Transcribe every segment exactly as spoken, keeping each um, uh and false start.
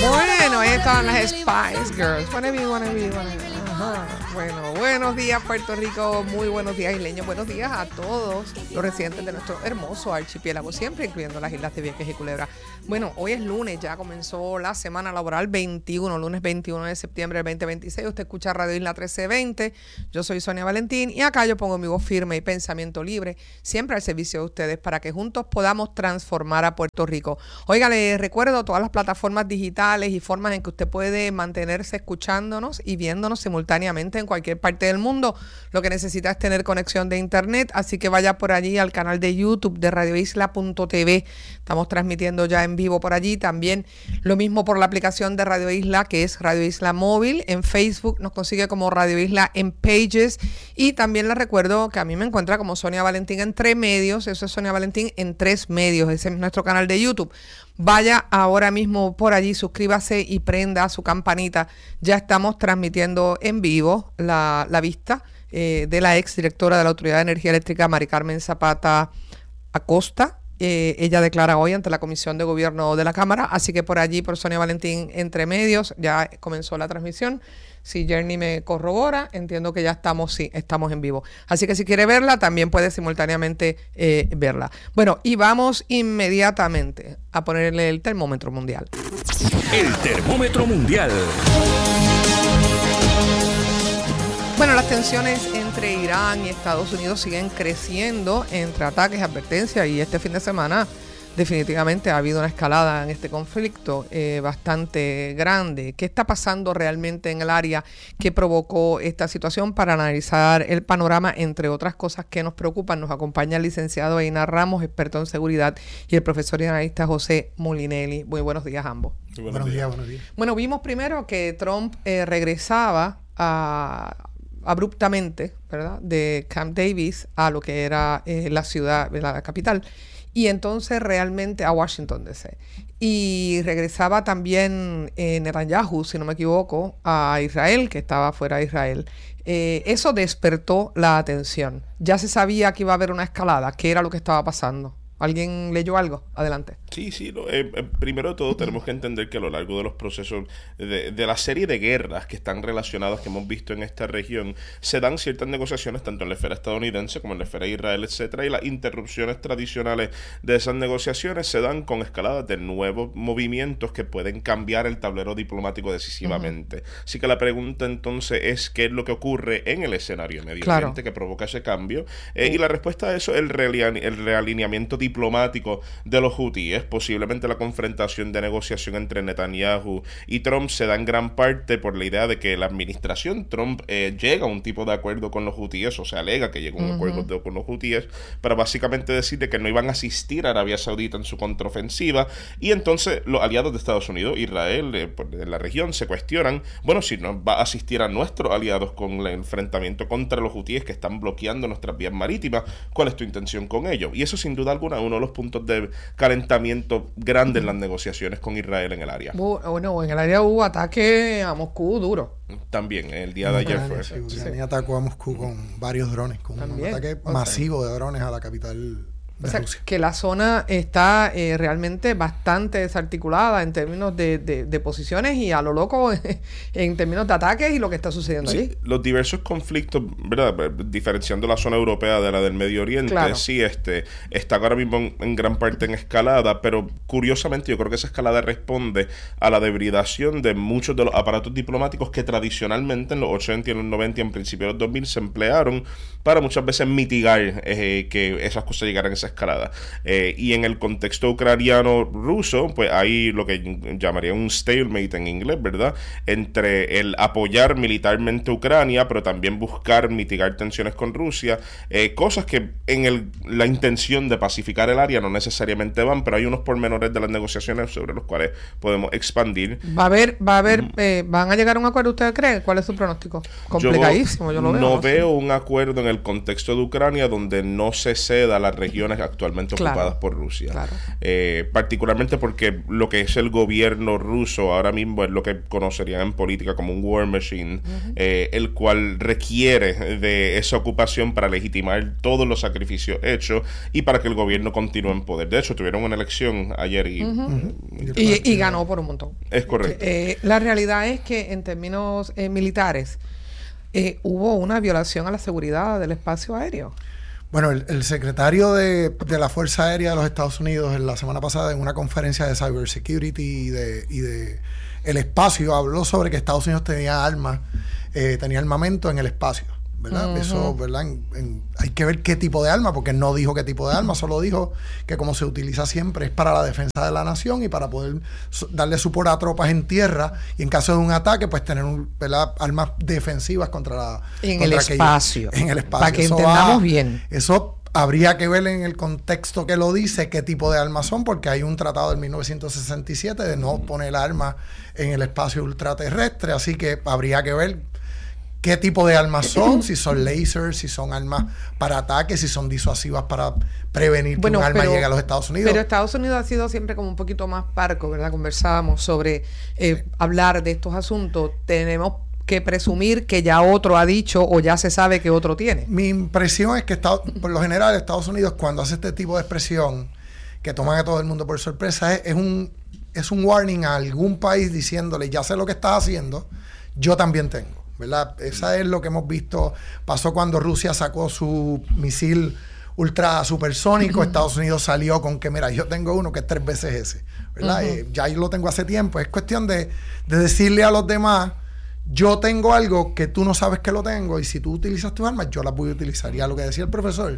Bueno, ahí estaban las Spice Girls. Wanna be, wanna be, wanna be. Ajá. Bueno, buenos días Puerto Rico, muy buenos días isleños, buenos días a todos los residentes de nuestro hermoso archipiélago, siempre incluyendo las islas de Vieques y Culebra. Bueno, hoy es lunes, ya comenzó la semana laboral veintiuno, lunes veintiuno de septiembre del veinte veintiséis. Usted escucha Radio Isla trece veinte. Yo soy Sonia Valentín y acá yo pongo mi voz firme y pensamiento libre, siempre al servicio de ustedes para que juntos podamos transformar a Puerto Rico. Oiga, les recuerdo todas las plataformas digitales y formas en que usted puede mantenerse escuchándonos y viéndonos simultáneamente en cualquier parte del mundo. Lo que necesita es tener conexión de internet, así que vaya por allí al canal de YouTube de radio isla punto t v. Estamos transmitiendo ya en vivo por allí. También lo mismo por la aplicación de Radio Isla, que es Radio Isla Móvil. En Facebook nos consigue como Radio Isla en Pages. Y también les recuerdo que a mí me encuentra como Sonia Valentín Entre Medios. Eso es Sonia Valentín en Tres Medios. Ese es nuestro canal de YouTube. Vaya ahora mismo por allí, suscríbase y prenda su campanita. Ya estamos transmitiendo en vivo la, la vista eh, de la ex directora de la Autoridad de Energía Eléctrica, Mari Carmen Zapata Acosta. Eh, ella declara hoy ante la Comisión de Gobierno de la Cámara, así que por allí, por Sonia Valentín Entre Medios, ya comenzó la transmisión. Si Jerny me corrobora, entiendo que ya estamos, sí, estamos en vivo. Así que si quiere verla, también puede simultáneamente eh, verla. Bueno, y vamos inmediatamente a ponerle el termómetro mundial. El termómetro mundial. Bueno, las tensiones entre Irán y Estados Unidos siguen creciendo entre ataques, advertencias, y este fin de semana definitivamente ha habido una escalada en este conflicto eh, bastante grande. ¿Qué está pasando realmente en el área que provocó esta situación? Para analizar el panorama, entre otras cosas que nos preocupan, nos acompaña el licenciado Einar Ramos, experto en seguridad, y el profesor y analista José Molinelli. Muy buenos días a ambos. Muy buenos, buenos días, buenos días. Bueno, vimos primero que Trump eh, regresaba a... abruptamente, ¿verdad?, de Camp Davis a lo que era eh, la ciudad, la capital, y entonces realmente a Washington D C. Y regresaba también eh, Netanyahu, si no me equivoco, a Israel, que estaba fuera de Israel. Eh, eso despertó la atención. Ya se sabía que iba a haber una escalada. ¿Qué era lo que estaba pasando? ¿Alguien leyó algo? Adelante. Sí, sí. No, eh, eh, primero de todo tenemos que entender que a lo largo de los procesos, de, de la serie de guerras que están relacionadas, que hemos visto en esta región, se dan ciertas negociaciones tanto en la esfera estadounidense como en la esfera de Israel, etcétera, y las interrupciones tradicionales de esas negociaciones se dan con escaladas de nuevos movimientos que pueden cambiar el tablero diplomático decisivamente. Uh-huh. Así que la pregunta entonces es ¿qué es lo que ocurre en el escenario Medio claro. Oriente que provoca ese cambio? Eh, uh-huh. Y la respuesta a eso es el, realia- el realineamiento diplomático diplomático de los hutíes. Posiblemente la confrontación de negociación entre Netanyahu y Trump se da en gran parte por la idea de que la administración Trump eh, llega a un tipo de acuerdo con los hutíes, o se alega que llega a un uh-huh. acuerdo con los hutíes, para básicamente decirle que no iban a asistir a Arabia Saudita en su contraofensiva, y entonces los aliados de Estados Unidos, Israel, eh, en la región, se cuestionan, bueno, si no va a asistir a nuestros aliados con el enfrentamiento contra los hutíes que están bloqueando nuestras vías marítimas, ¿cuál es tu intención con ello? Y eso sin duda alguna uno de los puntos de calentamiento grande en las negociaciones con Israel en el área. Bueno, en el área hubo ataque a Moscú duro. También, el día de ayer fue. Sí, Ucrania sí. atacó a Moscú con varios drones, con También. un ataque okay. masivo de drones a la capital. O sea, que la zona está eh, realmente bastante desarticulada en términos de, de, de posiciones y a lo loco en términos de ataques y lo que está sucediendo sí, allí. Los diversos conflictos, ¿verdad? Diferenciando la zona europea de la del Medio Oriente, claro. sí, este, está ahora mismo en, en gran parte en escalada, pero curiosamente yo creo que esa escalada responde a la debridación de muchos de los aparatos diplomáticos que tradicionalmente en los ochenta y en los noventa y en principios de los dos mil se emplearon para muchas veces mitigar eh, que esas cosas llegaran a esa escalada. Eh, y en el contexto ucraniano-ruso, pues hay lo que llamaría un stalemate en inglés, ¿verdad? Entre el apoyar militarmente a Ucrania, pero también buscar mitigar tensiones con Rusia, eh, cosas que en el, la intención de pacificar el área no necesariamente van, pero hay unos pormenores de las negociaciones sobre los cuales podemos expandir. Va a haber, va a haber, mm. eh, ¿van a llegar a un acuerdo, ustedes creen? ¿Cuál es su pronóstico? Complicadísimo, yo, yo lo veo. No ¿no? veo un acuerdo en el contexto de Ucrania donde no se ceda a las regiones actualmente claro, ocupadas por Rusia. Claro. Eh, particularmente porque lo que es el gobierno ruso ahora mismo es lo que conocerían en política como un war machine, uh-huh. eh, el cual requiere de esa ocupación para legitimar todos los sacrificios hechos y para que el gobierno continúe en poder. De hecho, tuvieron una elección ayer y... Uh-huh. Uh-huh. Y, y ganó por un montón. Es correcto. Eh, la realidad es que en términos eh, militares eh, hubo una violación a la seguridad del espacio aéreo. Bueno, el, el secretario de, de la Fuerza Aérea de los Estados Unidos en la semana pasada en una conferencia de cybersecurity y de, y de el espacio habló sobre que Estados Unidos tenía armas, eh, tenía armamento en el espacio, ¿verdad? Uh-huh. Eso, ¿verdad? En, en, hay que ver qué tipo de arma, porque no dijo qué tipo de arma, solo dijo que como se utiliza siempre es para la defensa de la nación y para poder so, darle soporte a tropas en tierra y en caso de un ataque, pues tener un, ¿verdad? Armas defensivas contra la... En contra el espacio. En el espacio. Para que eso entendamos va, bien. Eso habría que ver en el contexto que lo dice qué tipo de armas son, porque hay un tratado del mil novecientos sesenta y siete de no poner armas en el espacio ultraterrestre, así que habría que ver qué tipo de armas son, si son lasers, si son armas para ataque, si son disuasivas para prevenir que bueno, un arma pero, llegue a los Estados Unidos. Pero Estados Unidos ha sido siempre como un poquito más parco, ¿verdad? Conversábamos sobre eh, sí. hablar de estos asuntos. Tenemos que presumir que ya otro ha dicho o ya se sabe que otro tiene. Mi impresión es que Estados, por lo general Estados Unidos cuando hace este tipo de expresión que toman a todo el mundo por sorpresa es, es un es un warning a algún país diciéndole ya sé lo que estás haciendo, yo también tengo, ¿verdad? Esa es lo que hemos visto. Pasó cuando Rusia sacó su misil ultra supersónico, Estados Unidos salió con que mira, yo tengo uno que es tres veces ese, ¿verdad? Uh-huh. eh, ya yo lo tengo hace tiempo. Es cuestión de, de decirle a los demás yo tengo algo que tú no sabes que lo tengo y si tú utilizas tus armas, yo las voy a utilizar. Y a lo que decía el profesor,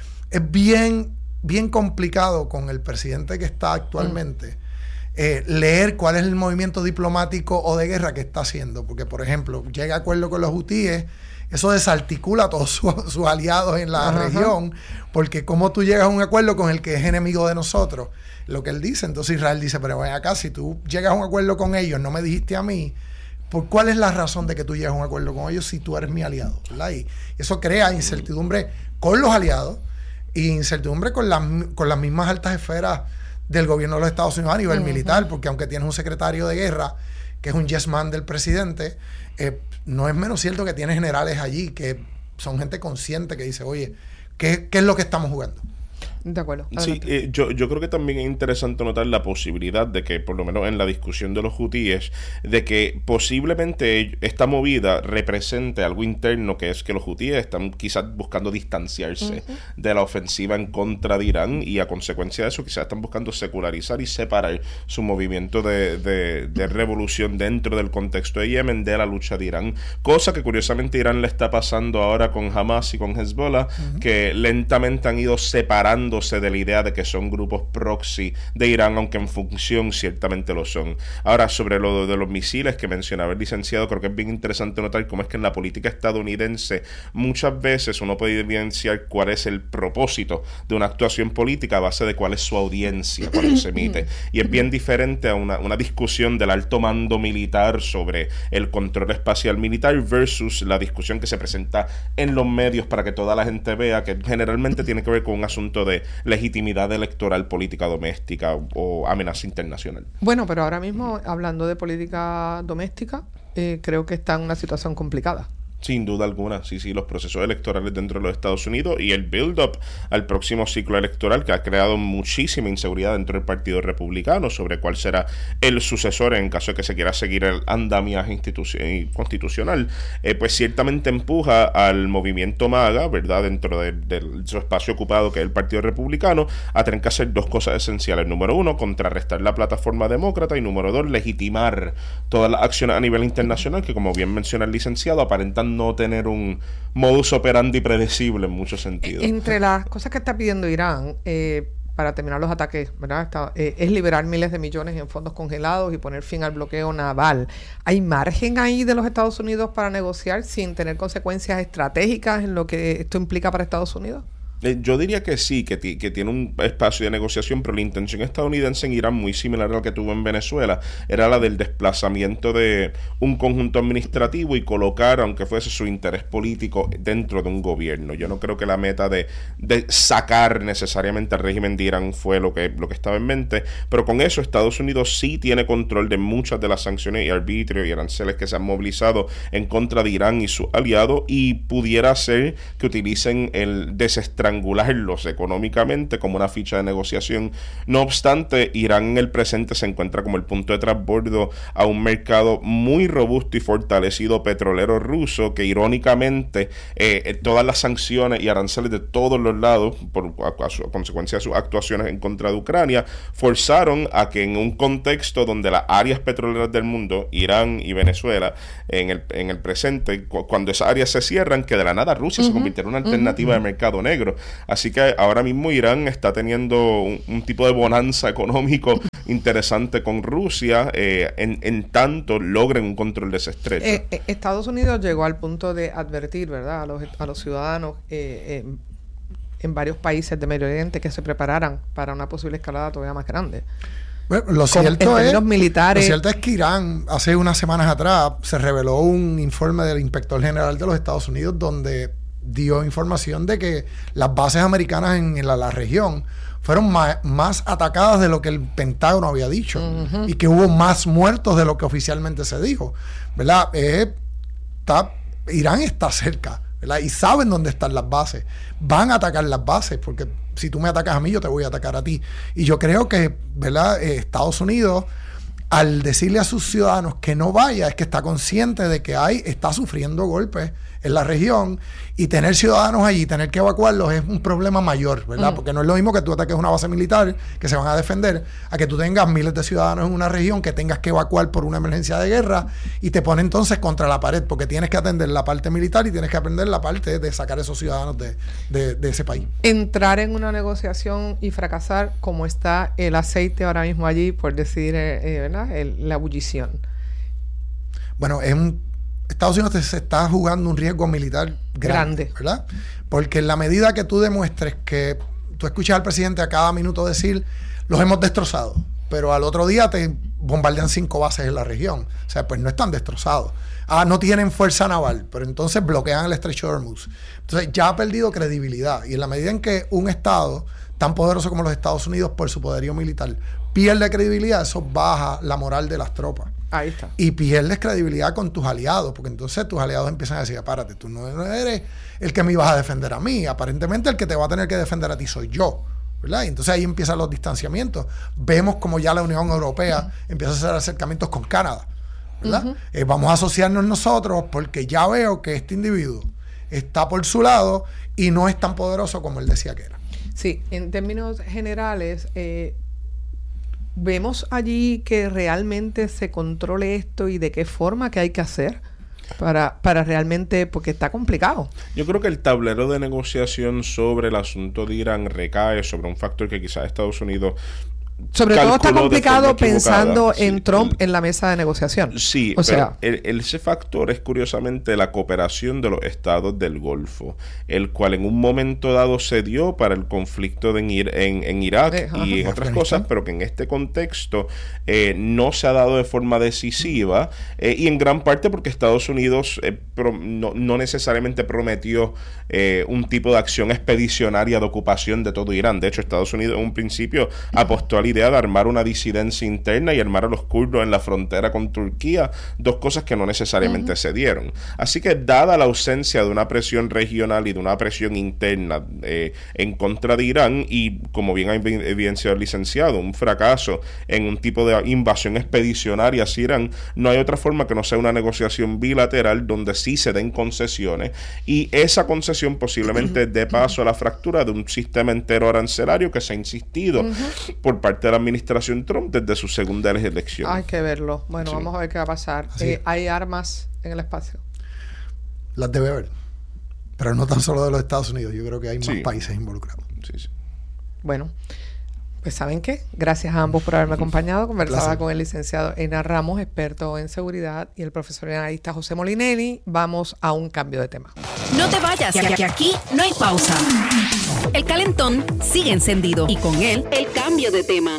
es bien, bien complicado con el presidente que está actualmente mm. eh, leer cuál es el movimiento diplomático o de guerra que está haciendo. Porque, por ejemplo, llega a acuerdo con los hutíes, eso desarticula a todos sus, sus aliados en la Ajá. región, porque como tú llegas a un acuerdo con el que es enemigo de nosotros, lo que él dice. Entonces Israel dice, pero ven acá, si tú llegas a un acuerdo con ellos, no me dijiste a mí, ¿por cuál es la razón de que tú llegues a un acuerdo con ellos si tú eres mi aliado? ¿Verdad? Y eso crea incertidumbre con los aliados y incertidumbre con, la, con las mismas altas esferas del gobierno de los Estados Unidos a nivel uh-huh. militar, porque aunque tienes un secretario de guerra que es un yes man del presidente, eh, no es menos cierto que tienes generales allí que son gente consciente que dice, oye, ¿qué, qué es lo que estamos jugando? De acuerdo. Sí, eh, yo, yo creo que también es interesante notar la posibilidad de que, por lo menos en la discusión de los hutíes, de que posiblemente esta movida represente algo interno, que es que los hutíes están quizás buscando distanciarse uh-huh. de la ofensiva en contra de Irán y a consecuencia de eso quizás están buscando secularizar y separar su movimiento de, de, de revolución dentro del contexto de Yemen de la lucha de Irán, cosa que curiosamente Irán le está pasando ahora con Hamas y con Hezbollah, uh-huh. que lentamente han ido separando de la idea de que son grupos proxy de Irán, aunque en función ciertamente lo son. Ahora, sobre lo de los misiles que mencionaba el licenciado, creo que es bien interesante notar cómo es que en la política estadounidense muchas veces uno puede evidenciar cuál es el propósito de una actuación política a base de cuál es su audiencia cuando se emite. Y es bien diferente a una, una discusión del alto mando militar sobre el control espacial militar versus la discusión que se presenta en los medios para que toda la gente vea, que generalmente tiene que ver con un asunto de legitimidad electoral, política doméstica o amenaza internacional. Bueno, pero ahora mismo, hablando de política doméstica, eh, creo que está en una situación complicada. Sin duda alguna, sí, sí, los procesos electorales dentro de los Estados Unidos y el build-up al próximo ciclo electoral que ha creado muchísima inseguridad dentro del Partido Republicano sobre cuál será el sucesor en caso de que se quiera seguir el andamiaje institu- constitucional, eh, pues ciertamente empuja al movimiento MAGA, ¿verdad?, dentro de, de su espacio ocupado que es el Partido Republicano, a tener que hacer dos cosas esenciales. Número uno, contrarrestar la plataforma demócrata y número dos, legitimar todas las acciones a nivel internacional que, como bien menciona el licenciado, aparentan no tener un modus operandi predecible en muchos sentidos. Entre las cosas que está pidiendo Irán eh, para terminar los ataques, ¿verdad? Está, eh, es liberar miles de millones en fondos congelados y poner fin al bloqueo naval. ¿Hay margen ahí de los Estados Unidos para negociar sin tener consecuencias estratégicas en lo que esto implica para Estados Unidos? Eh, yo diría que sí, que, t- que tiene un espacio de negociación, pero la intención estadounidense en Irán, muy similar a la que tuvo en Venezuela, era la del desplazamiento de un conjunto administrativo y colocar, aunque fuese su interés político, dentro de un gobierno. Yo no creo que la meta de, de sacar necesariamente al régimen de Irán fue lo que, lo que estaba en mente, pero con eso Estados Unidos sí tiene control de muchas de las sanciones y arbitrios y aranceles que se han movilizado en contra de Irán y sus aliados, y pudiera ser que utilicen el desestrangularlos económicamente como una ficha de negociación. No obstante, Irán en el presente se encuentra como el punto de transbordo a un mercado muy robusto y fortalecido petrolero ruso, que irónicamente eh, todas las sanciones y aranceles de todos los lados, por a, a, su, a consecuencia de sus actuaciones en contra de Ucrania, forzaron a que en un contexto donde las áreas petroleras del mundo, Irán y Venezuela, en el, en el presente, cu- cuando esas áreas se cierran, que de la nada Rusia uh-huh. se convirtiera en una alternativa uh-huh. de mercado negro. Así que ahora mismo Irán está teniendo un, un tipo de bonanza económico interesante con Rusia, eh, en, en tanto logren un control de ese estrecho. Eh, eh, Estados Unidos llegó al punto de advertir, ¿verdad?, a los, a los ciudadanos eh, eh, en varios países de Medio Oriente que se prepararan para una posible escalada todavía más grande. Bueno, lo cierto, en es, militares, lo cierto es que Irán, hace unas semanas atrás, se reveló un informe del inspector general de los Estados Unidos donde dio información de que las bases americanas en, en la, la región fueron más, más atacadas de lo que el Pentágono había dicho uh-huh. y que hubo más muertos de lo que oficialmente se dijo, ¿verdad? Eh, está, Irán está cerca, ¿verdad? Y saben dónde están las bases. Van a atacar las bases porque si tú me atacas a mí, yo te voy a atacar a ti. Y yo creo que, ¿verdad? Eh, Estados Unidos, al decirle a sus ciudadanos que no vaya, es que está consciente de que hay, está sufriendo golpes en la región, y tener ciudadanos allí, tener que evacuarlos es un problema mayor, ¿verdad? Mm. Porque no es lo mismo que tú ataques una base militar que se van a defender, a que tú tengas miles de ciudadanos en una región que tengas que evacuar por una emergencia de guerra y te pone entonces contra la pared, porque tienes que atender la parte militar y tienes que aprender la parte de sacar a esos ciudadanos de, de, de ese país. Entrar en una negociación y fracasar, como está el aceite ahora mismo allí, por decir, eh, eh, ¿verdad?, el, la ebullición. Bueno, es un Estados Unidos se está jugando un riesgo militar grande, grande, ¿verdad? Porque en la medida que tú demuestres que tú escuchas al presidente a cada minuto decir, los hemos destrozado, pero al otro día te bombardean cinco bases en la región. O sea, pues no están destrozados. Ah, no tienen fuerza naval, pero entonces bloquean el estrecho de Hormuz. Entonces ya ha perdido credibilidad. Y en la medida en que un Estado tan poderoso como los Estados Unidos, por su poderío militar, pierde credibilidad, eso baja la moral de las tropas. Ahí está. Y pierdes credibilidad con tus aliados, porque entonces tus aliados empiezan a decir, párate, tú no eres el que me ibas a defender a mí, aparentemente el que te va a tener que defender a ti soy yo, ¿verdad? Y entonces ahí empiezan los distanciamientos. Vemos como ya la Unión Europea uh-huh. empieza a hacer acercamientos con Canadá, ¿verdad? Uh-huh. Eh, vamos a asociarnos nosotros porque ya veo que este individuo está por su lado y no es tan poderoso como él decía que era. Sí, en términos generales, eh, ¿vemos allí que realmente se controle esto y de qué forma que hay que hacer para, para realmente, porque está complicado? Yo creo que el tablero de negociación sobre el asunto de Irán recae sobre un factor que quizás Estados Unidos sobre todo está complicado pensando sí, en Trump el, en la mesa de negociación. Sí, o sea, el, el, ese factor es curiosamente la cooperación de los estados del Golfo, el cual en un momento dado se dio para el conflicto de en, en, en Irak eh, y en otras cosas, pero que en este contexto eh, no se ha dado de forma decisiva eh, y en gran parte porque Estados Unidos eh, pro, no, no necesariamente prometió eh, un tipo de acción expedicionaria de ocupación de todo Irán. De hecho, Estados Unidos en un principio apostó a idea de armar una disidencia interna y armar a los kurdos en la frontera con Turquía, dos cosas que no necesariamente uh-huh. se dieron. Así que dada la ausencia de una presión regional y de una presión interna eh, en contra de Irán y, como bien ha evidenciado el licenciado, un fracaso en un tipo de invasión expedicionaria hacia Irán, no hay otra forma que no sea una negociación bilateral donde sí se den concesiones y esa concesión posiblemente dé paso a la fractura de un sistema entero arancelario que se ha insistido uh-huh. por parte de la administración Trump desde su segunda elección. Hay que verlo. Bueno, sí. Vamos a ver qué va a pasar. Eh, ¿Hay armas en el espacio? Las debe haber. Pero no tan solo de los Estados Unidos. Yo creo que hay más sí. países involucrados. Sí, sí. Bueno, pues ¿saben qué? Gracias a ambos por haberme acompañado. Conversaba Placer. con el licenciado Einar Ramos, experto en seguridad, y el profesor y analista José Molinelli. Vamos a un cambio de tema. No te vayas, que aquí no hay pausa. El calentón sigue encendido y con él el cambio de tema.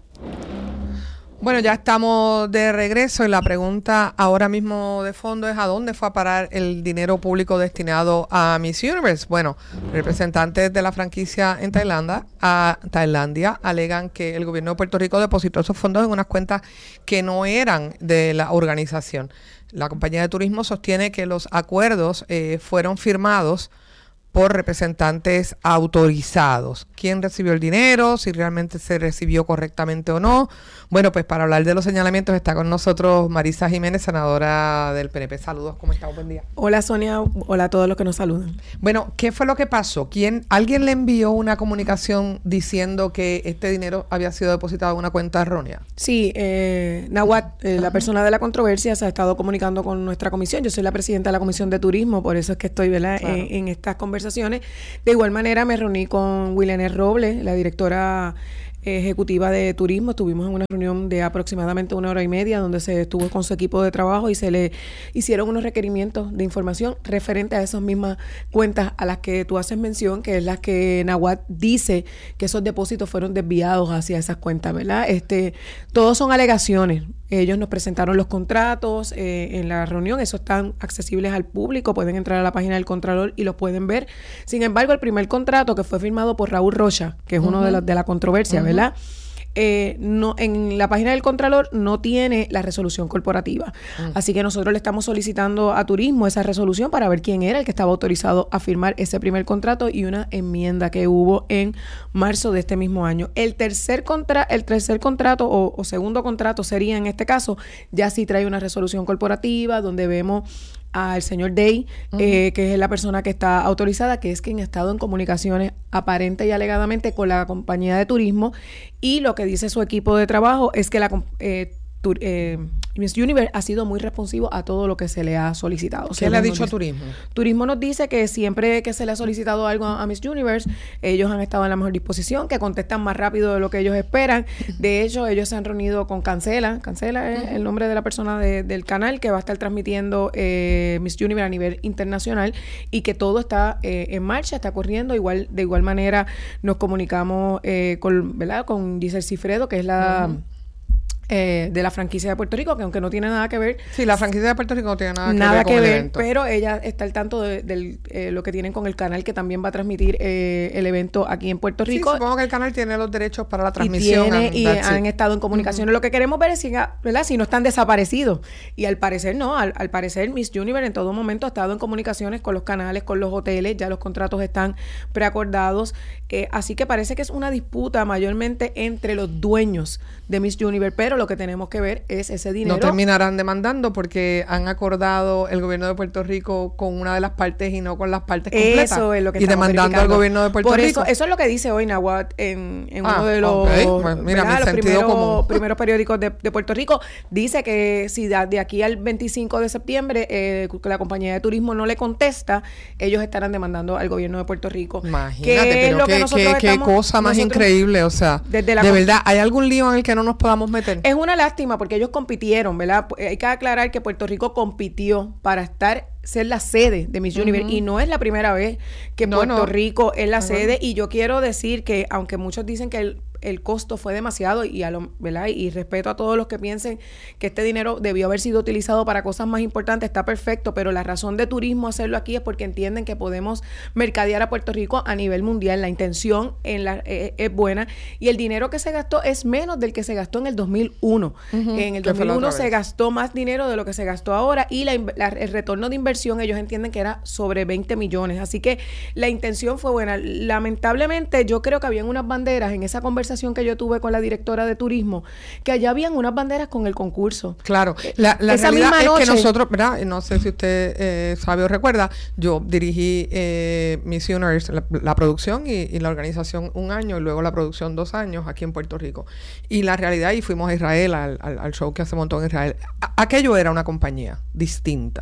Bueno, ya estamos de regreso y la pregunta ahora mismo de fondo es ¿a dónde fue a parar el dinero público destinado a Miss Universe? Bueno, representantes de la franquicia en Tailandia, a Tailandia alegan que el gobierno de Puerto Rico depositó esos fondos en unas cuentas que no eran de la organización. La compañía de turismo sostiene que los acuerdos eh, fueron firmados por representantes autorizados. ¿Quién recibió el dinero? Si realmente se recibió correctamente o no. Bueno, pues para hablar de los señalamientos está con nosotros Marisa Jiménez, senadora del P N P. Saludos, ¿cómo estás? Buen día. Hola Sonia, hola a todos los que nos saludan. Bueno, ¿qué fue lo que pasó? ¿Quién, ¿Alguien le envió una comunicación diciendo que este dinero había sido depositado en una cuenta errónea? Sí, eh, Nawat, eh, la persona de la controversia, se ha estado comunicando con nuestra comisión. Yo soy la presidenta de la Comisión de Turismo, por eso es que estoy, ¿verdad? Claro. en, en estas conversaciones. De igual manera me reuní con Wilene Robles, la directora ejecutiva de turismo. Estuvimos en una reunión de aproximadamente una hora y media donde se estuvo con su equipo de trabajo y se le hicieron unos requerimientos de información referente a esas mismas cuentas a las que tú haces mención, que es las que Nawat dice que esos depósitos fueron desviados hacia esas cuentas, ¿verdad? Este, todos son alegaciones. Ellos nos presentaron los contratos eh, en la reunión, esos están accesibles al público, pueden entrar a la página del Contralor y los pueden ver. Sin embargo, el primer contrato que fue firmado por Raúl Rocha, que es uh-huh. uno de, los, de la controversia, uh-huh. ¿verdad? Eh, no, en la página del Contralor no tiene la resolución corporativa. Mm. Así que nosotros le estamos solicitando a Turismo esa resolución para ver quién era el que estaba autorizado a firmar ese primer contrato y una enmienda que hubo en marzo de este mismo año. El tercer, contra, el tercer contrato o, o segundo contrato sería en este caso, ya sí trae una resolución corporativa donde vemos al señor Day, uh-huh. eh, que es la persona que está autorizada, que es quien ha estado en comunicaciones aparente y alegadamente con la compañía de turismo, y lo que dice su equipo de trabajo es que la eh, tur, eh, Miss Universe ha sido muy responsivo a todo lo que se le ha solicitado. ¿Qué le ha dicho a Turismo? Turismo nos dice que siempre que se le ha solicitado algo a, a Miss Universe, ellos han estado en la mejor disposición, que contestan más rápido de lo que ellos esperan. De hecho, ellos se han reunido con Cancela. Cancela es uh-huh. el nombre de la persona de, del canal que va a estar transmitiendo eh, Miss Universe a nivel internacional y que todo está eh, en marcha, está corriendo. Igual, de igual manera nos comunicamos eh, con, ¿verdad? con Giselle Cifredo, que es la... Uh-huh. Eh, de la franquicia de Puerto Rico, que aunque no tiene nada que ver. Sí, la franquicia de Puerto Rico no tiene nada que nada ver con que el ver, evento. Pero ella está al tanto de, de eh, lo que tienen con el canal, que también va a transmitir eh, el evento aquí en Puerto Rico. Sí, supongo que el canal tiene los derechos para la transmisión. Y, tiene, y han it. estado en comunicación. Uh-huh. Lo que queremos ver es si, ¿verdad? si no están desaparecidos. Y al parecer no, al, al parecer Miss Universe en todo momento ha estado en comunicaciones con los canales, con los hoteles, ya los contratos están preacordados. Eh, así que parece que es una disputa mayormente entre los dueños de Miss Universe, pero lo que tenemos que ver es ese dinero. No terminarán demandando porque han acordado el gobierno de Puerto Rico con una de las partes y no con las partes completas. Eso es lo que y demandando al gobierno de Puerto Por Rico. Eso, eso es lo que dice hoy Nawat en, en ah, uno de los, okay. bueno, mira, mi los sentido primeros, común. primeros periódicos de, de Puerto Rico. Dice que si de, de aquí al veinticinco de septiembre eh, la compañía de turismo no le contesta, ellos estarán demandando al gobierno de Puerto Rico. Imagínate, pero qué, qué, qué cosa más increíble. O sea, de verdad, ¿hay algún lío en el que no nos podamos meter? Es una lástima porque ellos compitieron, ¿verdad? Hay que aclarar que Puerto Rico compitió para estar ser la sede de Miss Universe uh-huh. y no es la primera vez que no, Puerto no. Rico es la uh-huh. sede, y yo quiero decir que aunque muchos dicen que el el costo fue demasiado y a lo, ¿verdad? Y respeto a todos los que piensen que este dinero debió haber sido utilizado para cosas más importantes, está perfecto, pero la razón de Turismo hacerlo aquí es porque entienden que podemos mercadear a Puerto Rico a nivel mundial. La intención en la, eh, es buena y el dinero que se gastó es menos del que se gastó en el dos mil uno. Uh-huh. En el dos mil uno se gastó más dinero de lo que se gastó ahora y la, la, el retorno de inversión ellos entienden que era sobre veinte millones. Así que la intención fue buena. Lamentablemente yo creo que habían unas banderas en esa conversación que yo tuve con la directora de turismo, que allá habían unas banderas con el concurso. Claro, la, la realidad es noche, que nosotros, ¿verdad? No sé si usted eh, sabe o recuerda, yo dirigí eh, Miss Universe, la, la producción y, y la organización un año y luego la producción dos años aquí en Puerto Rico. Y la realidad, y fuimos a Israel, al, al, al show que se montó en Israel, a, aquello era una compañía distinta.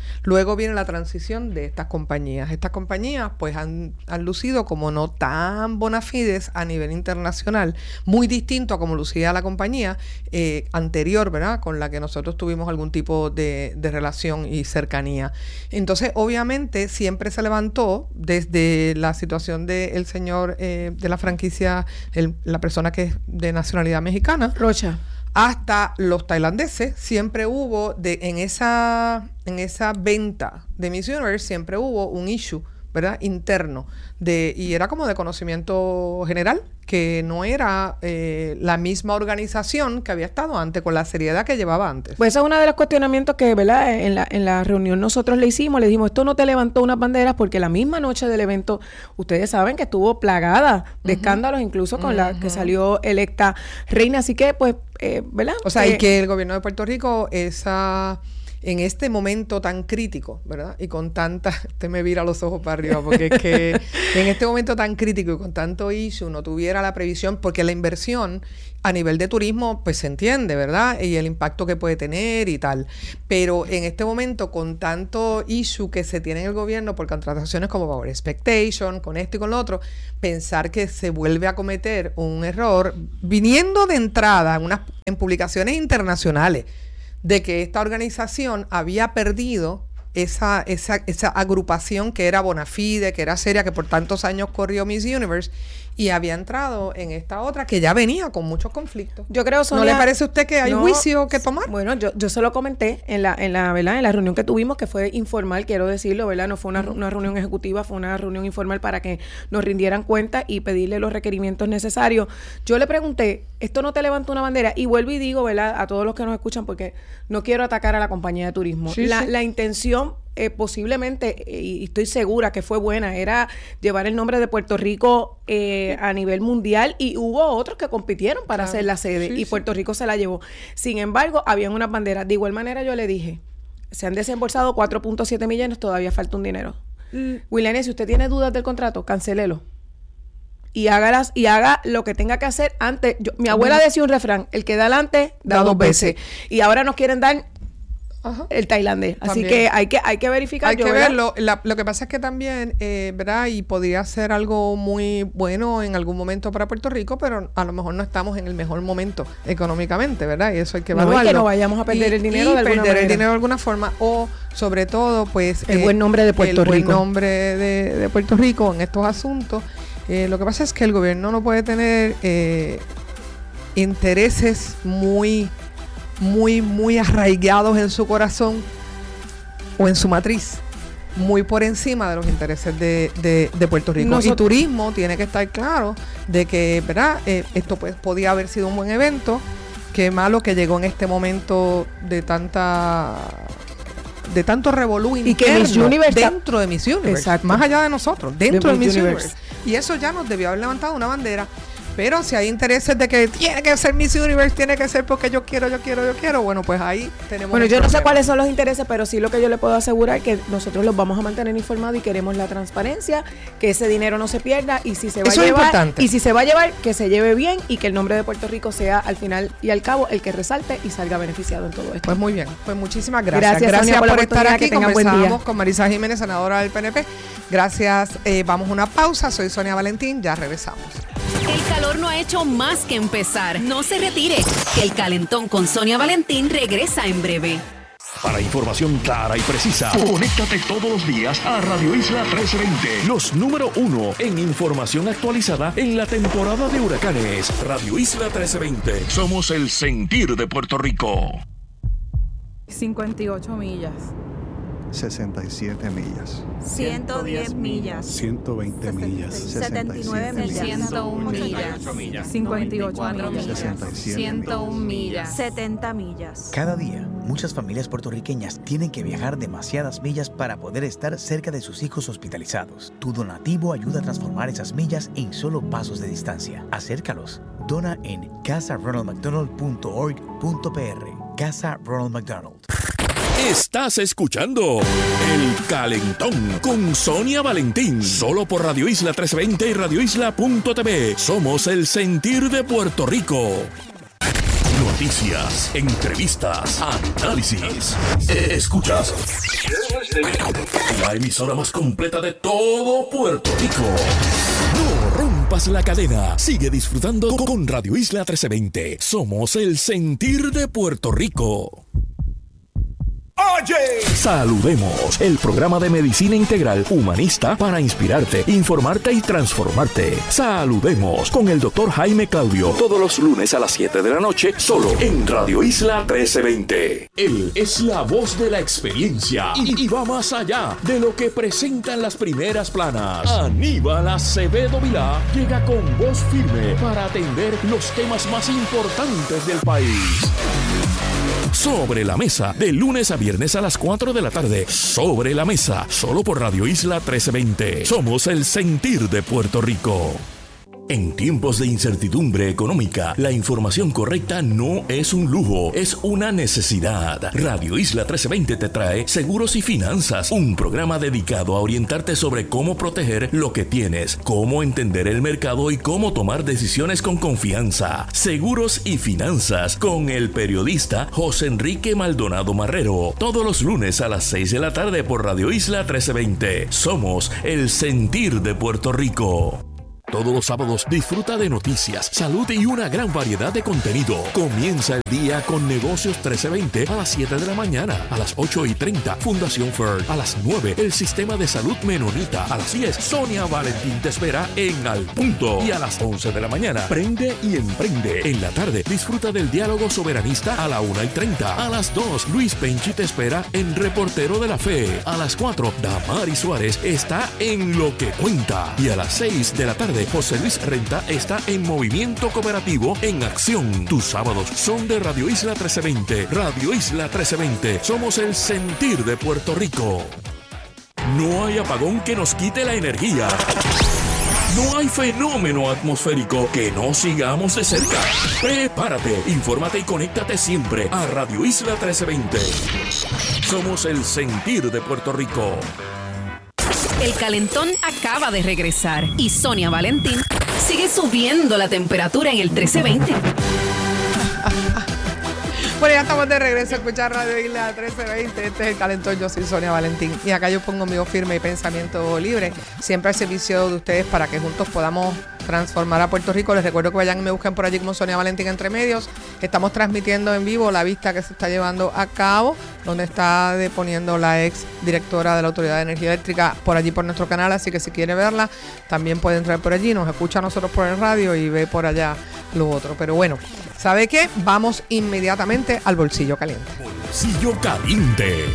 Luego viene la transición de estas compañías. Estas compañías pues han, han lucido como no tan bona fides a nivel internacional, muy distinto a como lucía la compañía eh, anterior, ¿verdad? Con la que nosotros tuvimos algún tipo de, de relación y cercanía. Entonces, obviamente, siempre se levantó desde la situación del señor eh, de la franquicia, el, la persona que es de nacionalidad mexicana, Rocha, hasta los tailandeses. Siempre hubo de en esa en esa venta de Miss Universe siempre hubo un issue, ¿verdad? Interno de y era como de conocimiento general que no era eh, la misma organización que había estado antes con la seriedad que llevaba antes. Pues ese es uno de los cuestionamientos que, ¿verdad? En la, en la reunión nosotros le hicimos, le dijimos, esto no te levantó unas banderas porque la misma noche del evento, ustedes saben que estuvo plagada de uh-huh. escándalos, incluso con uh-huh. la que salió electa reina, así que pues, eh, ¿verdad? O sea, eh, y que el gobierno de Puerto Rico, esa... en este momento tan crítico, ¿verdad? Y con tanta... Usted me vira los ojos para arriba, porque es que en este momento tan crítico y con tanto issue no tuviera la previsión, porque la inversión a nivel de turismo, pues se entiende, ¿verdad? Y el impacto que puede tener y tal. Pero en este momento, con tanto issue que se tiene en el gobierno por contrataciones como Power Expectation, con esto y con lo otro, pensar que se vuelve a cometer un error, viniendo de entrada en, unas, en publicaciones internacionales, de que esta organización había perdido esa, esa, esa agrupación que era bona fide, que era seria, que por tantos años corrió Miss Universe, y había entrado en esta otra que ya venía con muchos conflictos. Yo creo, Sonia, ¿no le parece a usted que hay no, juicio que tomar? Bueno, yo, yo se lo comenté en la, en la, ¿verdad? En la reunión que tuvimos, que fue informal, quiero decirlo, ¿verdad? No fue una, una reunión ejecutiva, fue una reunión informal para que nos rindieran cuenta y pedirle los requerimientos necesarios. Yo le pregunté, ¿esto no te levanta una bandera? Y vuelvo y digo, ¿verdad? A todos los que nos escuchan, porque no quiero atacar a la compañía de turismo. Sí, la, sí. la intención Eh, posiblemente, eh, y estoy segura que fue buena, era llevar el nombre de Puerto Rico eh, a nivel mundial, y hubo otros que compitieron para claro. hacer la sede, sí, y Puerto sí. Rico se la llevó. Sin embargo, habían unas banderas. De igual manera, yo le dije, se han desembolsado cuatro punto siete millones, todavía falta un dinero. Mm. William, si usted tiene dudas del contrato, cancélelo. Y hágalas, y haga lo que tenga que hacer antes. Yo, mi abuela decía un refrán, el que da adelante, da, da dos veces. veces. Y ahora nos quieren dar Ajá. el tailandés. Así también. que hay que hay que verificar. Hay yo, que ¿verdad? verlo. La, lo que pasa es que también, eh, ¿verdad? Y podría ser algo muy bueno en algún momento para Puerto Rico, pero a lo mejor no estamos en el mejor momento económicamente, ¿verdad? Y eso hay que evaluarlo. No, y que no vayamos a perder y, el dinero y de alguna perder manera. el dinero de alguna forma. O, sobre todo, pues... El eh, buen nombre de Puerto el Rico. El buen nombre de, de Puerto Rico en estos asuntos. Eh, lo que pasa es que el gobierno no puede tener eh, intereses muy, muy, muy arraigados en su corazón o en su matriz, muy por encima de los intereses de, de, de Puerto Rico. Nosotros, y turismo tiene que estar claro de que, ¿verdad? Eh, esto pues podía haber sido un buen evento. Qué malo que llegó en este momento de tanta de tanto revolú interno, y que Miss Universe dentro de Miss Universe, exacto. más allá de nosotros, dentro de, de Miss Universe. Universe. Y eso ya nos debió haber levantado una bandera. Pero si hay intereses de que tiene que ser Miss Universe, tiene que ser porque yo quiero, yo quiero, yo quiero, bueno, pues ahí tenemos... Bueno, yo problema. no sé cuáles son los intereses, pero sí lo que yo le puedo asegurar es que nosotros los vamos a mantener informados y queremos la transparencia, que ese dinero no se pierda, y si se va Eso a llevar, es importante. y si se va a llevar, que se lleve bien, y que el nombre de Puerto Rico sea al final y al cabo el que resalte y salga beneficiado en todo esto. Pues muy bien, pues muchísimas gracias. Gracias, gracias Sonia, por, por estar aquí. Conversamos con Marisa Jiménez, senadora del P N P. Gracias, eh, vamos a una pausa. Soy Sonia Valentín, ya regresamos. El calor no ha hecho más que empezar. No se retire, que el calentón con Sonia Valentín regresa en breve. Para información clara y precisa, conéctate todos los días a Radio Isla trece veinte. Los número uno en información actualizada en la temporada de huracanes. Radio Isla trece veinte. Somos el sentir de Puerto Rico. cincuenta y ocho millas. sesenta y siete millas. ciento diez millas. ciento veinte millas. setenta y nueve millas. ciento uno millas. cincuenta y ocho millas. sesenta y siete ciento uno millas. setenta millas. Cada día, muchas familias puertorriqueñas tienen que viajar demasiadas millas para poder estar cerca de sus hijos hospitalizados. Tu donativo ayuda a transformar esas millas en solo pasos de distancia. Acércalos. Dona en casa ronald mcdonald punto org punto p r. Casa Ronald McDonald. Estás escuchando El Calentón con Sonia Valentín. Solo por Radio Isla trescientos veinte y radio isla punto t v. Somos el sentir de Puerto Rico. Noticias, entrevistas, análisis. Escuchas la emisora más completa de todo Puerto Rico. No rompas la cadena. Sigue disfrutando con Radio Isla trece veinte. Somos el sentir de Puerto Rico. Oye, saludemos, el programa de medicina integral humanista para inspirarte, informarte y transformarte. Saludemos con el doctor Jaime Claudio, todos los lunes a las siete de la noche, solo en Radio Isla trece veinte. Él es la voz de la experiencia y, y va más allá de lo que presentan las primeras planas. Aníbal Acevedo Vilá llega con voz firme para atender los temas más importantes del país. Sobre la Mesa, de lunes a viernes a las cuatro de la tarde. Sobre la Mesa, solo por Radio Isla trece veinte. Somos el sentir de Puerto Rico. En tiempos de incertidumbre económica, la información correcta no es un lujo, es una necesidad. Radio Isla trece veinte te trae Seguros y Finanzas, un programa dedicado a orientarte sobre cómo proteger lo que tienes, cómo entender el mercado y cómo tomar decisiones con confianza. Seguros y Finanzas, con el periodista José Enrique Maldonado Marrero, todos los lunes a las seis de la tarde por Radio Isla trece veinte. Somos el sentir de Puerto Rico. Todos los sábados disfruta de noticias, salud y una gran variedad de contenido. Comienza el día con Negocios trece veinte a las siete de la mañana. A las ocho y treinta, Fundación F E R. A las nueve, el Sistema de Salud Menonita. A las diez, Sonia Valentín te espera en Al Punto. Y a las once de la mañana, Prende y Emprende. En la tarde, disfruta del diálogo soberanista a la una y treinta. A las dos, Luis Penchi te espera en Reportero de la Fe. A las cuatro, Damari Suárez está en Lo que Cuenta. Y a las seis de la tarde, José Luis Renta está en Movimiento Cooperativo en Acción. Tus sábados son de Radio Isla trece veinte. Radio Isla trece veinte. Somos el sentir de Puerto Rico. No hay apagón que nos quite la energía. No hay fenómeno atmosférico que no sigamos de cerca. Prepárate, infórmate y conéctate siempre a Radio Isla trece veinte. Somos el sentir de Puerto Rico. El calentón acaba de regresar y Sonia Valentín sigue subiendo la temperatura en el trece veinte. Bueno, ya estamos de regreso a escuchar Radio Isla trece veinte. Este es el calentón, yo soy Sonia Valentín. Y acá yo pongo mi voz firme y pensamiento libre, siempre al servicio de ustedes para que juntos podamos transformar a Puerto Rico. Les recuerdo que vayan y me busquen por allí como Sonia Valentín Entre Medios. Estamos transmitiendo en vivo la vista que se está llevando a cabo, donde está deponiendo la ex directora de la Autoridad de Energía Eléctrica, por allí por nuestro canal. Así que si quiere verla, también puede entrar por allí, nos escucha a nosotros por el radio y ve por allá lo otro. Pero bueno, ¿sabe qué? Vamos inmediatamente al bolsillo caliente. Bolsillo caliente.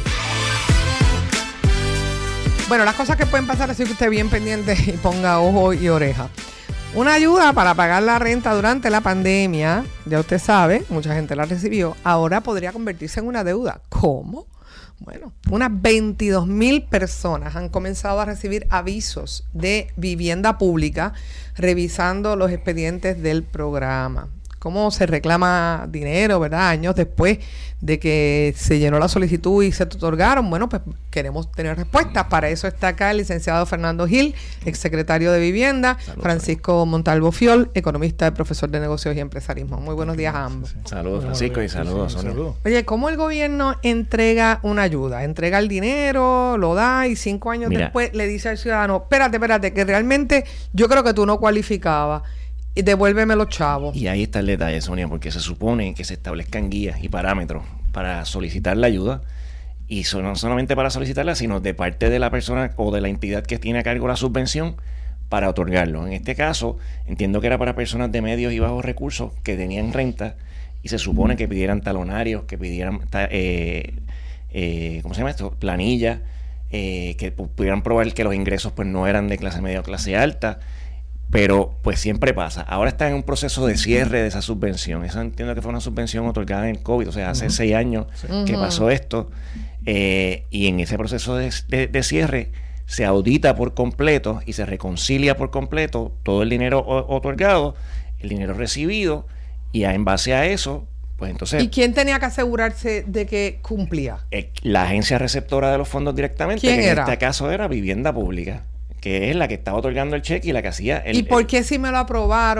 Bueno, las cosas que pueden pasar, así que usted bien pendiente y ponga ojo y oreja. Una ayuda para pagar la renta durante la pandemia, ya usted sabe, mucha gente la recibió, ahora podría convertirse en una deuda. ¿Cómo? Bueno, unas veintidós mil personas han comenzado a recibir avisos de vivienda pública revisando los expedientes del programa. ¿Cómo se reclama dinero, verdad? Años después de que se llenó la solicitud y se te otorgaron. Bueno, pues queremos tener respuestas. Para eso está acá el licenciado Fernando Gil, exsecretario de Vivienda, saludos, Francisco Montalvo Fiol, economista, profesor de negocios y empresarismo. Muy buenos días a ambos. Saludos, Francisco, y saludos, Sonia. Oye, ¿cómo el gobierno entrega una ayuda? Entrega el dinero, lo da y cinco años Mira. después le dice al ciudadano, espérate, espérate, que realmente yo creo que tú no cualificabas. Y devuélveme los chavos. Y ahí está el detalle, Sonia, porque se supone que se establezcan guías y parámetros para solicitar la ayuda. Y so, no solamente para solicitarla, sino de parte de la persona o de la entidad que tiene a cargo la subvención para otorgarlo. En este caso, entiendo que era para personas de medios y bajos recursos que tenían renta y se supone que pidieran talonarios, que pidieran, eh, eh, ¿cómo se llama esto? Planilla, eh, que pudieran probar que los ingresos pues no eran de clase media o clase alta. Pero pues siempre pasa. Ahora está en un proceso de cierre de esa subvención. Eso entiendo que fue una subvención otorgada en el COVID, o sea, hace uh-huh. seis años sí. que uh-huh. pasó esto. Eh, y en ese proceso de, de, de cierre se audita por completo y se reconcilia por completo todo el dinero o, otorgado, el dinero recibido, y en base a eso, pues entonces... ¿Y quién tenía que asegurarse de que cumplía? Eh, la agencia receptora de los fondos directamente, ¿Quién que era? en este caso era Vivienda Pública, que es la que estaba otorgando el cheque y la que hacía el... ¿Y por el, qué si me lo aprobaron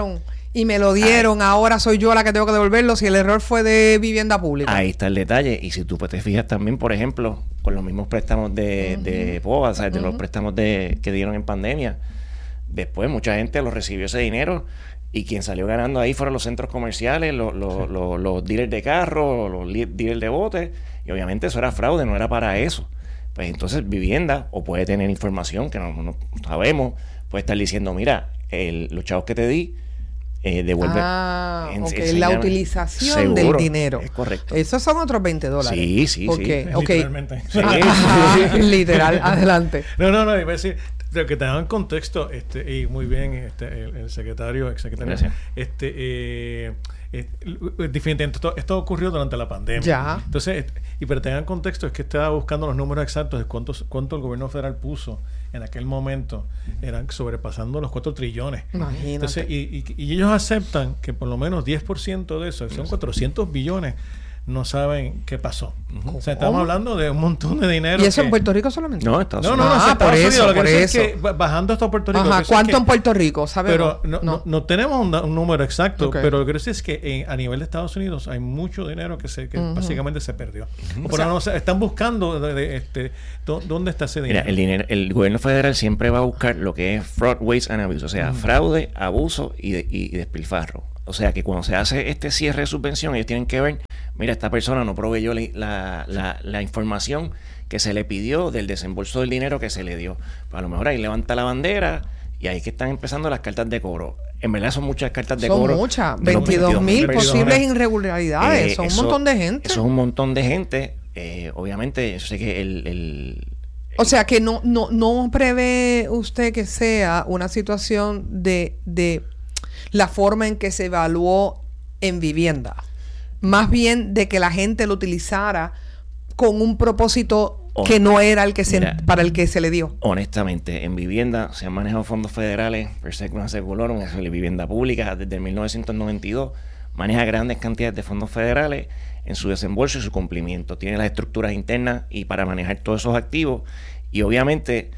y me lo dieron, ahí, ahora soy yo la que tengo que devolverlo si el error fue de vivienda pública. Ahí está el detalle. Y si tú pues, te fijas también, por ejemplo, con los mismos préstamos de, uh-huh. de P O A, ¿sabes? Uh-huh. De los préstamos de, que dieron en pandemia, después mucha gente lo recibió ese dinero y quien salió ganando ahí fueron los centros comerciales, los, los, sí. los, los dealers de carros, los dealers de botes, y obviamente eso era fraude, no era para eso. Pues entonces vivienda, o puede tener información que no, no sabemos, puede estar diciendo, mira, el, los chavos que te di, eh, devuelve. Ah, en, okay. La utilización seguro, del dinero. Es correcto. Esos son otros veinte dólares. Sí, sí, okay. sí. Okay. Literalmente. Sí. Ajá, literal, adelante. No, no, no, iba a decir, que te dan contexto, este, y muy bien, este, el, el secretario, ex secretario, Gracias. este, eh, eh, definitivamente esto, esto ocurrió durante la pandemia. Ya. Entonces, y pero tengan contexto, es que estaba buscando los números exactos de cuántos, cuánto el gobierno federal puso en aquel momento, eran sobrepasando los cuatro trillones. Imagínate. Entonces, y, y, y ellos aceptan que por lo menos diez por ciento de eso, son cuatrocientos billones, no saben qué pasó. Uh-huh. O sea, estamos ¿Cómo? hablando de un montón de dinero. ¿Y eso que... en Puerto Rico solamente? No, Estados no, Unidos. no, no, ah, Estados por Unidos. eso, Lo que por es eso. que bajando hasta Puerto Rico. Ajá, ¿cuánto es que, en Puerto Rico? ¿Sabemos? Pero no, no. no, no tenemos un, un número exacto, okay. pero lo que quiero decir es que en, a nivel de Estados Unidos hay mucho dinero que se que uh-huh. básicamente se perdió. Uh-huh. O por o sea, no, están buscando de, de, este, do, dónde está ese dinero. Mira, el dinero, el gobierno federal siempre va a buscar lo que es fraud, waste and abuse, o sea, uh-huh. fraude, abuso y, de, y despilfarro. O sea que cuando se hace este cierre de subvención, ellos tienen que ver, mira, esta persona no proveyó la, la, la información que se le pidió del desembolso del dinero que se le dio. Pues a lo mejor ahí levanta la bandera y ahí que están empezando las cartas de cobro. En verdad son muchas cartas de son cobro. Son muchas, veintidós mil posibles irregularidades, eh, son eso, un montón de gente. Eso es un montón de gente. Eh, obviamente, yo sé que el... el o sea que no, no, no prevé usted que sea una situación de... de la forma en que se evaluó en vivienda, más bien de que la gente lo utilizara con un propósito oh, que no era el que se, mira, para el que se le dio. Honestamente, en vivienda se han manejado fondos federales, per secula seculorum, eso es vivienda pública desde mil novecientos noventa y dos, maneja grandes cantidades de fondos federales en su desembolso y su cumplimiento, tiene las estructuras internas y para manejar todos esos activos y obviamente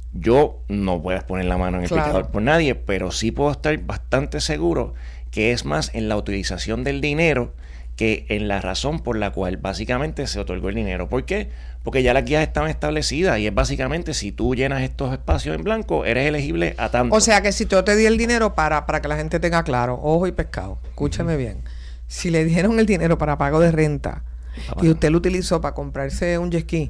yo no voy a poner la mano en el claro. picador por nadie, pero sí puedo estar bastante seguro que es más en la utilización del dinero que en la razón por la cual básicamente se otorgó el dinero. ¿Por qué? Porque ya las guías están establecidas y es básicamente si tú llenas estos espacios en blanco, eres elegible a tanto. O sea que si yo te di el dinero para, para que la gente tenga claro, ojo y pescado, escúcheme uh-huh. bien, si le dieron el dinero para pago de renta Papá. y usted lo utilizó para comprarse un jet ski,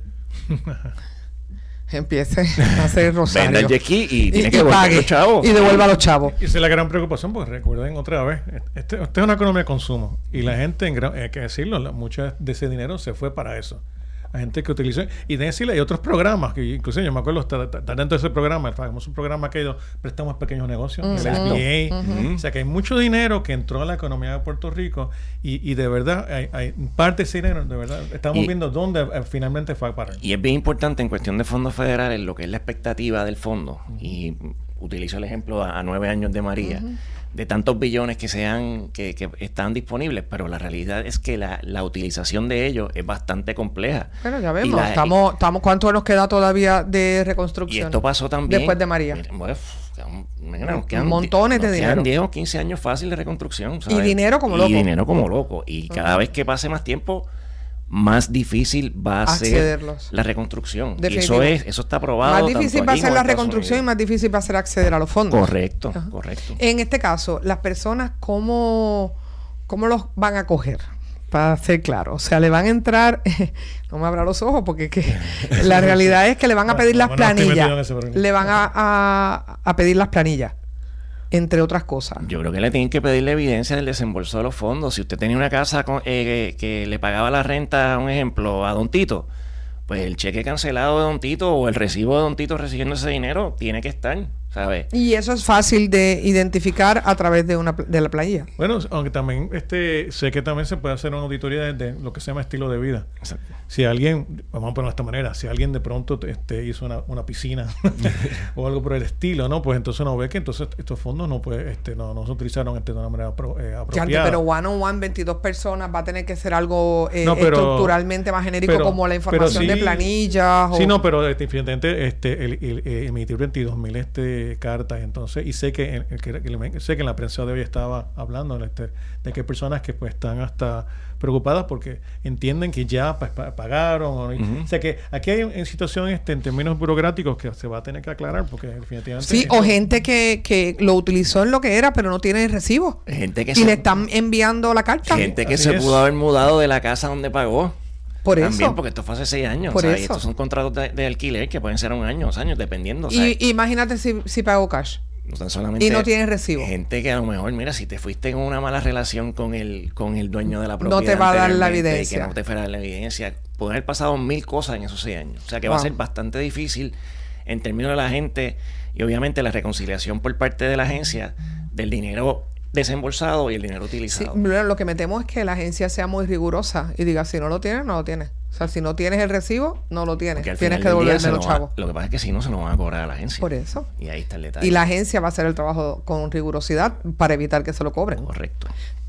empiece a hacer rosario. Venda el jet ski y, y tiene y que devolver pague, los chavos. y devuelva a los chavos. Y esa es la gran preocupación, porque recuerden otra vez, este, este es una economía de consumo y la gente, en gran, hay que decirlo, la, mucho de ese dinero se fue para eso. La gente que utilizó, y de decirle, hay otros programas, que incluso yo me acuerdo, está, está dentro de ese programa, el famoso programa que ha ido préstamos a pequeños negocios, uh-huh. el S B A, uh-huh. o sea que hay mucho dinero que entró a la economía de Puerto Rico y, y de verdad, hay, hay parte de ese dinero, de verdad, estamos y, viendo dónde eh, finalmente fue a parar. Y es bien importante en cuestión de fondos federales lo que es la expectativa del fondo, uh-huh. y utilizo el ejemplo a, a nueve años de María, uh-huh. de tantos billones que sean que, que están disponibles, pero la realidad es que la, la utilización de ellos es bastante compleja. Pero ya vemos, la, estamos, estamos ¿cuánto nos queda todavía de reconstrucción? Y esto pasó también después de María. Miren, bueno, mira, nos quedan, montones de nos dinero. Quedan diez o quince años fácil de reconstrucción, ¿sabes? Y dinero como y loco. Y dinero como loco. Y uh-huh. cada vez que pase más tiempo, más difícil va a accederlos. ser la reconstrucción. Definitivo. Y eso es, eso está probado. Más difícil va a ser la reconstrucción y más difícil va a ser acceder a los fondos. Correcto, Ajá. correcto. En este caso, las personas, ¿cómo, cómo los van a coger? Para ser claro, o sea, le van a entrar, no me abra los ojos porque que, la realidad es que le van a pedir las planillas, le van a, a, a pedir las planillas, entre otras cosas. Yo creo que le tienen que pedir la evidencia del desembolso de los fondos. Si usted tenía una casa con, eh, que le pagaba la renta, un ejemplo, a Don Tito, pues el cheque cancelado de Don Tito o el recibo de Don Tito recibiendo ese dinero tiene que estar, ¿sabes? Y eso es fácil de identificar a través de una de la planilla. Bueno, aunque también este sé que también se puede hacer una auditoría de, de lo que se llama estilo de vida. Exacto. Si alguien, vamos a ponerlo de esta manera, si alguien de pronto este, hizo una, una piscina o algo por el estilo, ¿no? Pues entonces uno ve que entonces estos fondos no puede, este, no, no se utilizaron este, de una manera pro, eh, apropiada. Ya, pero one on one, veintidós personas, va a tener que ser algo eh, no, pero, estructuralmente más genérico, pero, como la información sí, de planillas. Sí, o... no, pero definitivamente este, el, el, el, emitir veintidós mil este este, cartas, entonces, y sé que, en, que, que sé que en la prensa de hoy estaba hablando este, de que hay personas que pues están hasta preocupadas porque entienden que ya pues, pagaron. O, uh-huh. O sea que aquí hay en situación este, en términos burocráticos que se va a tener que aclarar porque definitivamente... Sí, esto, o gente que, que lo utilizó en lo que era, pero no tiene el recibo. Gente que y se, le están enviando la carta. Gente que Así se es. pudo haber mudado de la casa donde pagó. Por También, eso. porque esto fue hace seis años. Por o sea, eso. Y estos son contratos de, de alquiler que pueden ser un año, dos años, dependiendo. O sea, y imagínate si, si pagó cash. No tan solamente y no tienes recibo. Gente que a lo mejor, mira, si te fuiste con una mala relación con el con el dueño de la propiedad, no te va a dar la evidencia. Que no te fuera a dar la evidencia. Pueden haber pasado mil cosas en esos seis años. O sea que wow. va a ser bastante difícil en términos de la gente y obviamente la reconciliación por parte de la agencia del dinero desembolsado y el dinero utilizado. Sí, lo que me temo es que la agencia sea muy rigurosa y diga, si no lo tienes, no lo tienes. O sea, si no tienes el recibo, no lo tienes. Tienes que devolverme los chavos. Lo que pasa es que si no, se lo van a cobrar a la agencia. Por eso. Y ahí está el detalle. Y la agencia va a hacer el trabajo con rigurosidad para evitar que se lo cobren. Correcto.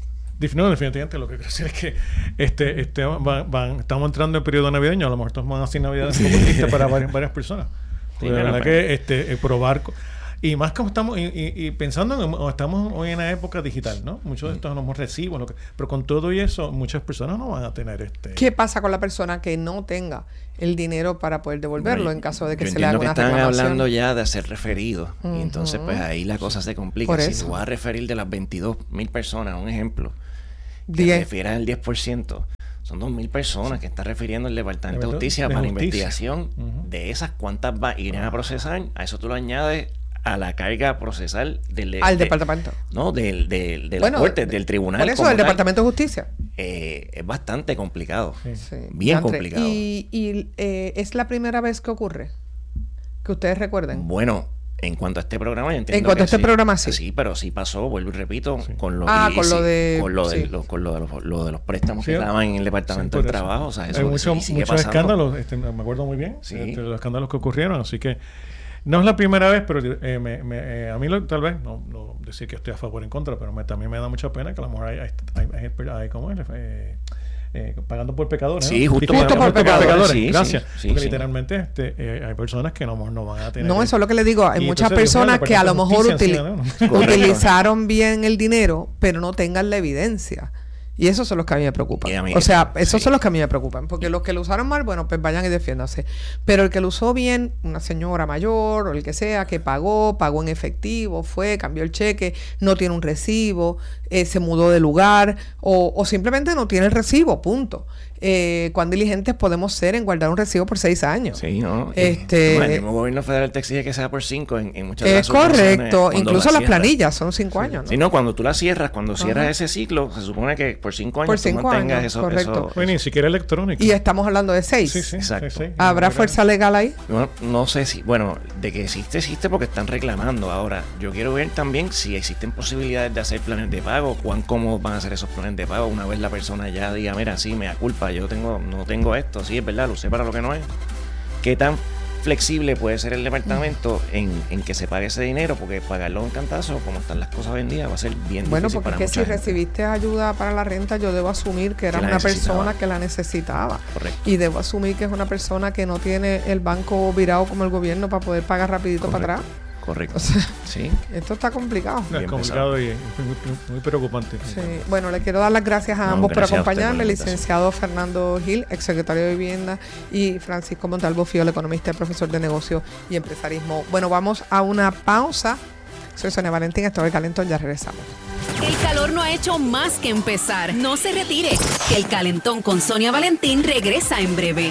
No, definitivamente lo que quiero decir es que este, este van, van, estamos entrando en periodo navideño, a lo mejor estamos van así navidades como tristes para varias, varias personas. Sí, la verdad que este, eh, probar... Y más como estamos, y, y, y pensando en, estamos hoy en la época digital, ¿no? Muchos de estos no recibos, lo que, pero con todo y eso, muchas personas no van a tener este... ¿Qué pasa con la persona que no tenga el dinero para poder devolverlo no, en caso de que se le haga una reclamación? Yo entiendo que están hablando ya de hacer referidos, uh-huh. y entonces pues ahí la cosa se complica. Por si eso. tú vas a referir de las veintidós mil personas, un ejemplo, que diez. refieras el diez por ciento, son dos mil personas que está refiriendo el Departamento de Justicia de para justicia. la investigación. Uh-huh. De esas, ¿cuántas va, irán a procesar? A eso tú lo añades a la carga procesal del al de, departamento no del de, de, de bueno, la corte de, del tribunal por eso del Departamento de Justicia eh, es bastante complicado sí. Sí. bien Andre, complicado y, y eh, es la primera vez que ocurre que ustedes recuerden. Bueno, en cuanto a este programa yo entiendo en cuanto a este sí. programa sí sí pero sí pasó, vuelvo y repito, sí. con lo ah, con lo de con lo de, sí. lo, con lo de, los, lo de los préstamos sí, que daban en el Departamento sí, del Trabajo, o sea, eso hay mucho, sí, sigue muchos pasando. escándalos, este, me acuerdo muy bien sí. este, los escándalos que ocurrieron, así que no es la primera vez, pero eh, me, me, eh, a mí lo, tal vez, no, no decir que estoy a favor o en contra, pero me, también me da mucha pena que a lo mejor hay, hay, hay, hay, hay ¿cómo es? Eh, eh, pagando por pecadores. Sí, ¿no? justo, justo por, por pecadores. pecadores. Sí, Gracias. Sí, Porque sí, literalmente este, eh, hay personas que no, no van a tener... No, eso es lo que le digo. Hay muchas personas que a lo mejor utili- utilizaron bien el dinero, pero no tengan la evidencia. Y esos son los que a mí me preocupan. Mí, o sea, esos sí. son los que a mí me preocupan. Porque los que lo usaron mal, bueno, pues vayan y defiéndanse. Pero el que lo usó bien, una señora mayor o el que sea, que pagó, pagó en efectivo, fue, cambió el cheque, no tiene un recibo, eh, se mudó de lugar o, o simplemente no tiene el recibo, punto. Eh, ¿Cuán diligentes podemos ser en guardar un recibo por seis años? Sí, ¿no? Este, bueno, el mismo gobierno federal te exige que sea por cinco en, en muchas de las ocasiones. Es correcto. Incluso las planillas son cinco sí. años, ¿no? Sí, no, cuando tú las cierras, cuando cierras Ajá. ese ciclo, se supone que por cinco años por cinco tú mantengas años, eso. Correcto. Eso, bueno, ni siquiera electrónico. Y estamos hablando de seis. Sí, sí. Exacto. Sí, sí. ¿Habrá fuerza legal ahí? Bueno, no sé si... Bueno, de que existe, existe porque están reclamando. Ahora, yo quiero ver también si existen posibilidades de hacer planes de pago, cuán cómodos van a ser esos planes de pago una vez la persona ya diga, mira, sí, me da culpa, yo tengo no tengo esto, sí, es verdad, lo usé para lo que no es. ¿Qué tan flexible puede ser el departamento en, en que se pague ese dinero? Porque pagarlo en cantazo, como están las cosas vendidas, va a ser bien bueno, difícil para mucha gente. Bueno, porque si gente. recibiste ayuda para la renta, yo debo asumir que era que una persona que la necesitaba. Correcto. Y debo asumir que es una persona que no tiene el banco virado como el gobierno para poder pagar rapidito Correcto. para atrás. Correcto. O sea, sí. Esto está complicado. No, es complicado y muy, muy preocupante. Sí. Bueno, le quiero dar las gracias a no, ambos gracias por acompañarme. El licenciado Fernando Gil, exsecretario de Vivienda, y Francisco Montalvo Fiol, economista y profesor de negocios y empresarismo. Bueno, vamos a una pausa. Soy Sonia Valentín, esto es El Calentón, ya regresamos. El calor no ha hecho más que empezar. No se retire, que El Calentón con Sonia Valentín regresa en breve.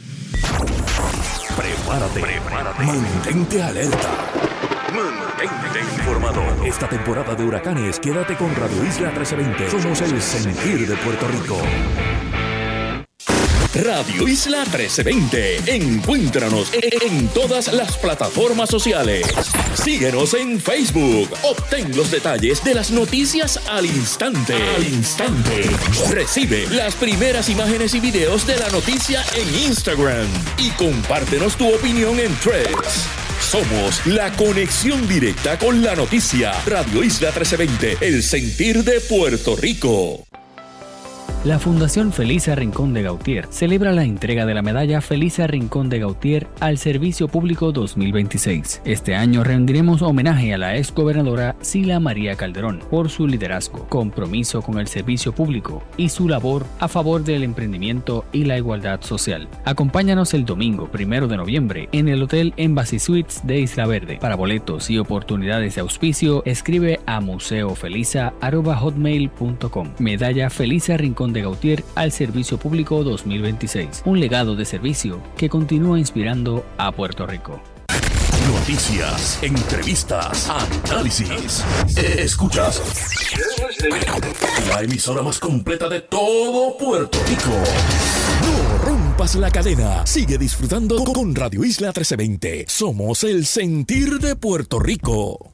Prepárate, prepárate. Mantente alerta. Mantente informado. Esta temporada de huracanes, quédate con Radio Isla trece veinte. Somos el sentir de Puerto Rico. Radio Isla trece veinte. Encuéntranos en todas las plataformas sociales. Síguenos en Facebook. Obtén los detalles de las noticias al instante. Al instante. Recibe las primeras imágenes y videos de la noticia en Instagram. Y compártenos tu opinión en Threads. Somos la conexión directa con la noticia. Radio Isla trece veinte. El sentir de Puerto Rico. La Fundación Felisa Rincón de Gautier celebra la entrega de la medalla Felisa Rincón de Gautier al Servicio Público dos mil veintiséis. Este año rendiremos homenaje a la exgobernadora Sila María Calderón por su liderazgo, compromiso con el servicio público y su labor a favor del emprendimiento y la igualdad social. Acompáñanos el domingo primero de noviembre en el Hotel Embassy Suites de Isla Verde. Para boletos y oportunidades de auspicio, escribe a museofelisa arroba hotmail punto com. Medalla Felisa Rincón de Gautier al Servicio Público dos mil veintiséis. Un legado de servicio que continúa inspirando a Puerto Rico. Noticias, entrevistas, análisis. Escuchas la emisora más completa de todo Puerto Rico. No rompas la cadena. Sigue disfrutando con Radio Isla trece veinte. Somos el sentir de Puerto Rico.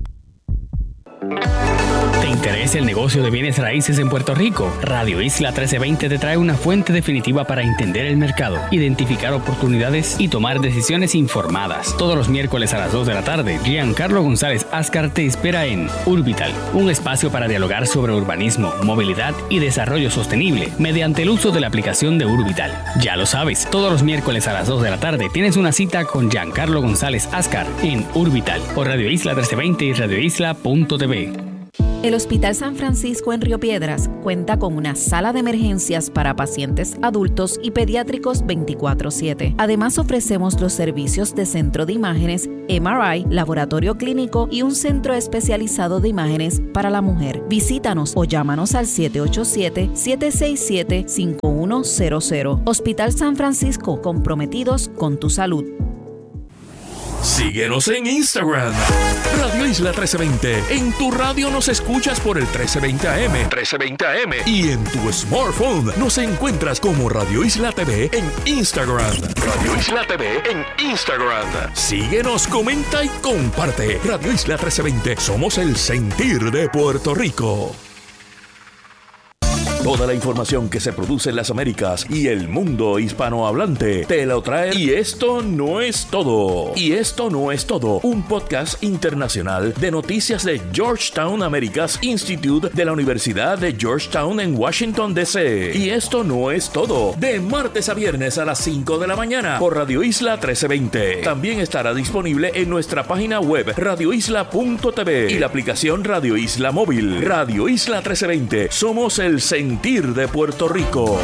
¿Te interesa el negocio de bienes raíces en Puerto Rico? Radio Isla trece veinte te trae una fuente definitiva para entender el mercado, identificar oportunidades y tomar decisiones informadas. Todos los miércoles a las dos de la tarde, Giancarlo González Ascar te espera en Urbital, un espacio para dialogar sobre urbanismo, movilidad y desarrollo sostenible mediante el uso de la aplicación de Urbital. Ya lo sabes, todos los miércoles a las dos de la tarde tienes una cita con Giancarlo González Ascar en Urbital por Radio Isla trece veinte y radio isla punto t v. El Hospital San Francisco en Río Piedras cuenta con una sala de emergencias para pacientes adultos y pediátricos veinticuatro siete. Además, ofrecemos los servicios de centro de imágenes, M R I, laboratorio clínico y un centro especializado de imágenes para la mujer. Visítanos o llámanos al siete ocho siete, siete seis siete, cinco uno cero cero. Hospital San Francisco, comprometidos con tu salud. Síguenos en Instagram, Radio Isla trece veinte. En tu radio nos escuchas por el trece veinte A M. trece veinte A M. Y en tu smartphone nos encuentras como Radio Isla T V en Instagram. Radio Isla T V en Instagram. Síguenos, comenta y comparte. Radio Isla trece veinte. Somos el sentir de Puerto Rico. Toda la información que se produce en las Américas y el mundo hispanohablante te lo trae. Y esto no es todo. Y esto no es todo. Un podcast internacional de noticias de Georgetown Americas Institute de la Universidad de Georgetown en Washington, D C. Y esto no es todo. De martes a viernes a las cinco de la mañana por Radio Isla trece veinte. También estará disponible en nuestra página web radio isla punto t v y la aplicación Radio Isla Móvil. Radio Isla trece veinte. Somos el sentir de Puerto Rico.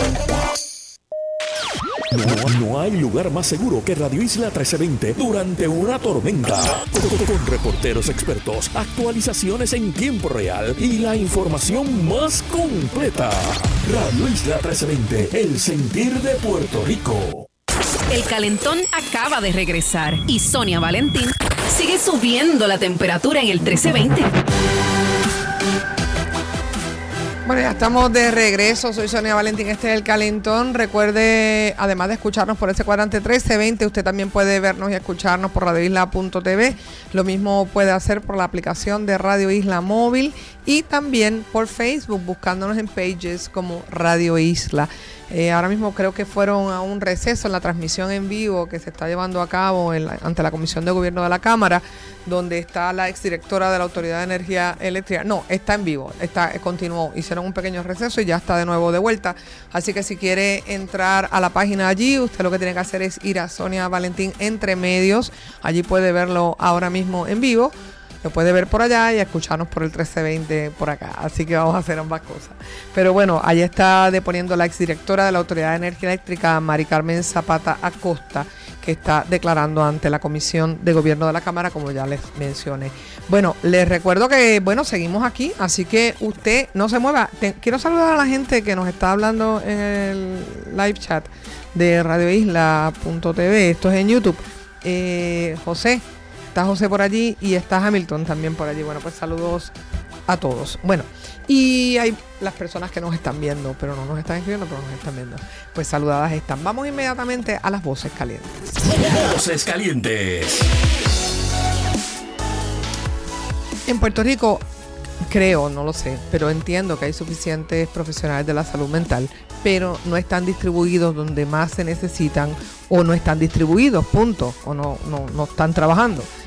No, no hay lugar más seguro que Radio Isla trece veinte durante una tormenta. Con, con reporteros expertos, actualizaciones en tiempo real y la información más completa. Radio Isla trece veinte, el sentir de Puerto Rico. El calentón acaba de regresar y Sonia Valentín sigue subiendo la temperatura en el trece veinte. Bueno, ya estamos de regreso. Soy Sonia Valentín, este es el calentón. Recuerde, además de escucharnos por ese cuadrante trece veinte, usted también puede vernos y escucharnos por radio isla punto t v. Lo mismo puede hacer por la aplicación de Radio Isla Móvil y también por Facebook, buscándonos en pages como Radio Isla. Eh, ahora mismo creo que fueron a un receso en la transmisión en vivo que se está llevando a cabo en la, ante la Comisión de Gobierno de la Cámara, donde está la exdirectora de la Autoridad de Energía Eléctrica. No, está en vivo, está eh, continuó. Hicieron un pequeño receso y ya está de nuevo de vuelta. Así que si quiere entrar a la página allí, usted lo que tiene que hacer es ir a Sonia Valentín Entre Medios. Allí puede verlo ahora mismo en vivo. Lo puede ver por allá y escucharnos por el trece veinte por acá. Así que vamos a hacer ambas cosas. Pero bueno, allí está deponiendo la exdirectora de la Autoridad de Energía Eléctrica, Mari Carmen Zapata Acosta, que está declarando ante la Comisión de Gobierno de la Cámara, como ya les mencioné. Bueno, les recuerdo que, bueno, seguimos aquí, así que usted no se mueva. Te, quiero saludar a la gente que nos está hablando en el live chat de radio isla punto t v. Esto es en YouTube. Eh, José. Está José por allí y está Hamilton también por allí. Bueno, pues saludos a todos. Bueno, y hay las personas que nos están viendo, pero no nos están escribiendo, pero nos están viendo. Pues saludadas están. Vamos inmediatamente a las voces calientes. Voces calientes. En Puerto Rico, creo, no lo sé, pero entiendo que hay suficientes profesionales de la salud mental, pero no están distribuidos donde más se necesitan o no están distribuidos, punto, o no, no, no están trabajando.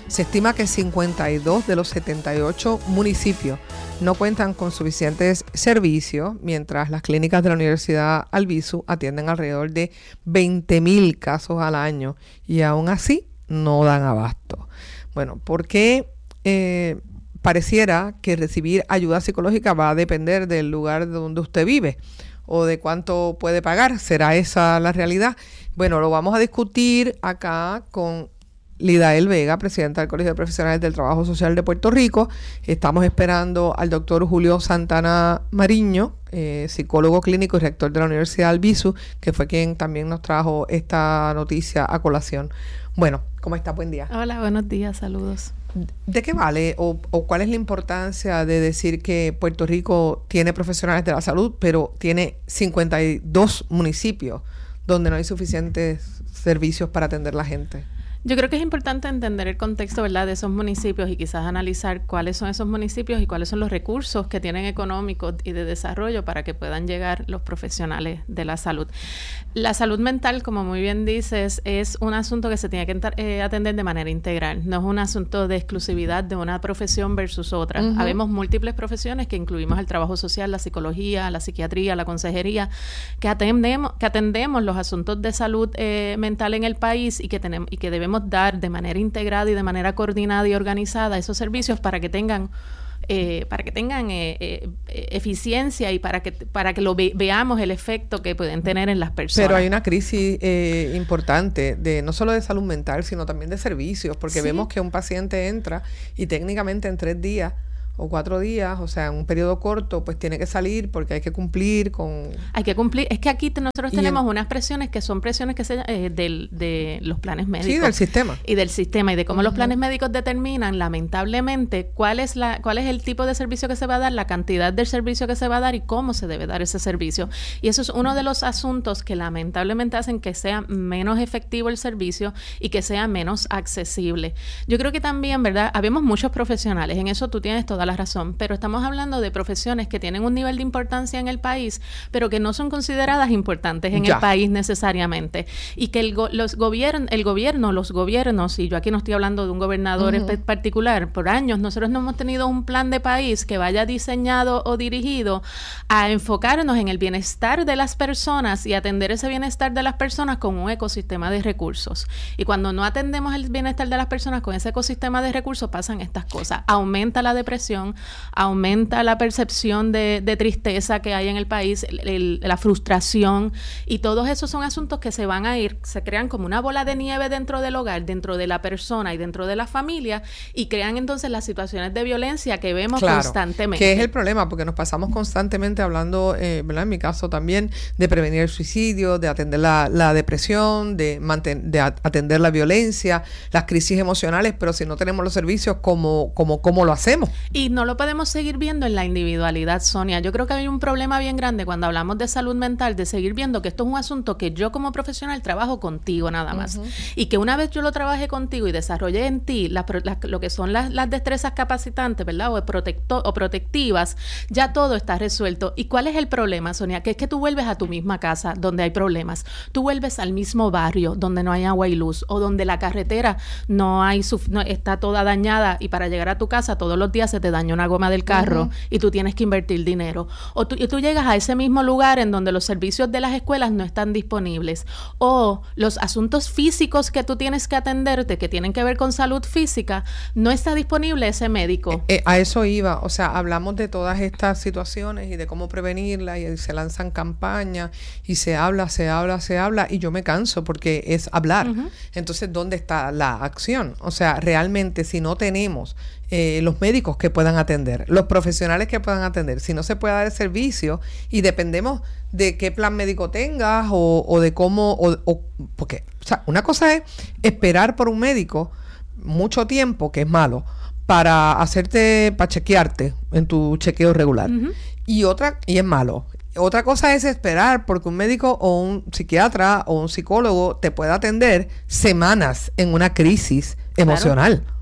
Se estima que cincuenta y dos de los setenta y ocho municipios no cuentan con suficientes servicios, mientras las clínicas de la Universidad Albizu atienden alrededor de veinte mil casos al año y aún así no dan abasto. Bueno, ¿por qué eh, pareciera que recibir ayuda psicológica va a depender del lugar donde usted vive o de cuánto puede pagar? ¿Será esa la realidad? Bueno, lo vamos a discutir acá con Lidael Vega, presidenta del Colegio de Profesionales del Trabajo Social de Puerto Rico. Estamos esperando al doctor Julio Santana Mariño, eh, psicólogo clínico y rector de la Universidad Albizu, que fue quien también nos trajo esta noticia a colación. Bueno, ¿cómo está? Buen día. Hola, buenos días, saludos. ¿De qué vale o, o cuál es la importancia de decir que Puerto Rico tiene profesionales de la salud, pero tiene cincuenta y dos municipios donde no hay suficientes servicios para atender a la gente? Yo creo que es importante entender el contexto, ¿verdad?, de esos municipios y quizás analizar cuáles son esos municipios y cuáles son los recursos que tienen económicos y de desarrollo para que puedan llegar los profesionales de la salud. La salud mental, como muy bien dices, es un asunto que se tiene que eh, atender de manera integral. No es un asunto de exclusividad de una profesión versus otra. Uh-huh. Habemos múltiples profesiones que incluimos el trabajo social, la psicología, la psiquiatría, la consejería, que atendemos, que atendemos los asuntos de salud eh, mental en el país y que tenemos y que debemos dar de manera integrada y de manera coordinada y organizada esos servicios para que tengan eh, para que tengan eh, eh, eficiencia y para que para que lo ve, veamos el efecto que pueden tener en las personas. Pero hay una crisis eh, importante de no solo de salud mental, sino también de servicios, porque sí. Vemos que un paciente entra y técnicamente en tres días o cuatro días, o sea, en un periodo corto, pues tiene que salir porque hay que cumplir con... Hay que cumplir. Es que aquí nosotros tenemos en... unas presiones que son presiones que se eh, del, de los planes médicos. Sí, del sistema. Y del sistema y de cómo uh-huh. los planes médicos determinan, lamentablemente, cuál es la cuál es el tipo de servicio que se va a dar, la cantidad del servicio que se va a dar y cómo se debe dar ese servicio. Y eso es uno de los asuntos que lamentablemente hacen que sea menos efectivo el servicio y que sea menos accesible. Yo creo que también, ¿verdad? Habemos muchos profesionales, en eso tú tienes toda la razón, pero estamos hablando de profesiones que tienen un nivel de importancia en el país, pero que no son consideradas importantes en ya. el país necesariamente, y que el, go- los gobiern- el gobierno, los gobiernos, y yo aquí no estoy hablando de un gobernador uh-huh. en particular, por años nosotros no hemos tenido un plan de país que vaya diseñado o dirigido a enfocarnos en el bienestar de las personas y atender ese bienestar de las personas con un ecosistema de recursos. Y cuando no atendemos el bienestar de las personas con ese ecosistema de recursos, pasan estas cosas. Aumenta la depresión, aumenta la percepción de, de tristeza que hay en el país, el, el, la frustración, y todos esos son asuntos que se van a ir, se crean como una bola de nieve dentro del hogar, dentro de la persona y dentro de la familia, y crean entonces las situaciones de violencia que vemos claro, constantemente. Que es el problema, porque nos pasamos constantemente hablando, eh, ¿verdad? En mi caso también, de prevenir el suicidio, de atender la, la depresión, de, manten- de atender la violencia, las crisis emocionales, pero si no tenemos los servicios, ¿cómo, cómo, cómo lo hacemos? Y no lo podemos seguir viendo en la individualidad, Sonia. Yo creo que hay un problema bien grande cuando hablamos de salud mental, de seguir viendo que esto es un asunto que yo como profesional trabajo contigo nada más. Uh-huh. Y que una vez yo lo trabajé contigo y desarrollé en ti la, la, lo que son las, las destrezas capacitantes, ¿verdad? O, protecto, o protectivas, ya todo está resuelto. ¿Y cuál es el problema, Sonia? Que es que tú vuelves a tu misma casa donde hay problemas. Tú vuelves al mismo barrio donde no hay agua y luz, o donde la carretera no hay no, está toda dañada, y para llegar a tu casa todos los días se te daña una goma del carro uh-huh. y tú tienes que invertir dinero. O tú, y tú llegas a ese mismo lugar en donde los servicios de las escuelas no están disponibles. O los asuntos físicos que tú tienes que atenderte, que tienen que ver con salud física, no está disponible ese médico. Eh, eh, a eso iba. O sea, hablamos de todas estas situaciones y de cómo prevenirlas, y se lanzan campañas y se habla, se habla, se habla, y yo me canso porque es hablar. Uh-huh. Entonces, ¿dónde está la acción? O sea, realmente si no tenemos Eh, los médicos que puedan atender, los profesionales que puedan atender, si no se puede dar el servicio, y dependemos de qué plan médico tengas o, o de cómo, o, o porque, o sea, una cosa es esperar por un médico mucho tiempo, que es malo, para hacerte, para chequearte en tu chequeo regular, uh-huh. y otra, y es malo. Otra cosa es esperar porque un médico o un psiquiatra o un psicólogo te pueda atender semanas en una crisis emocional. Claro.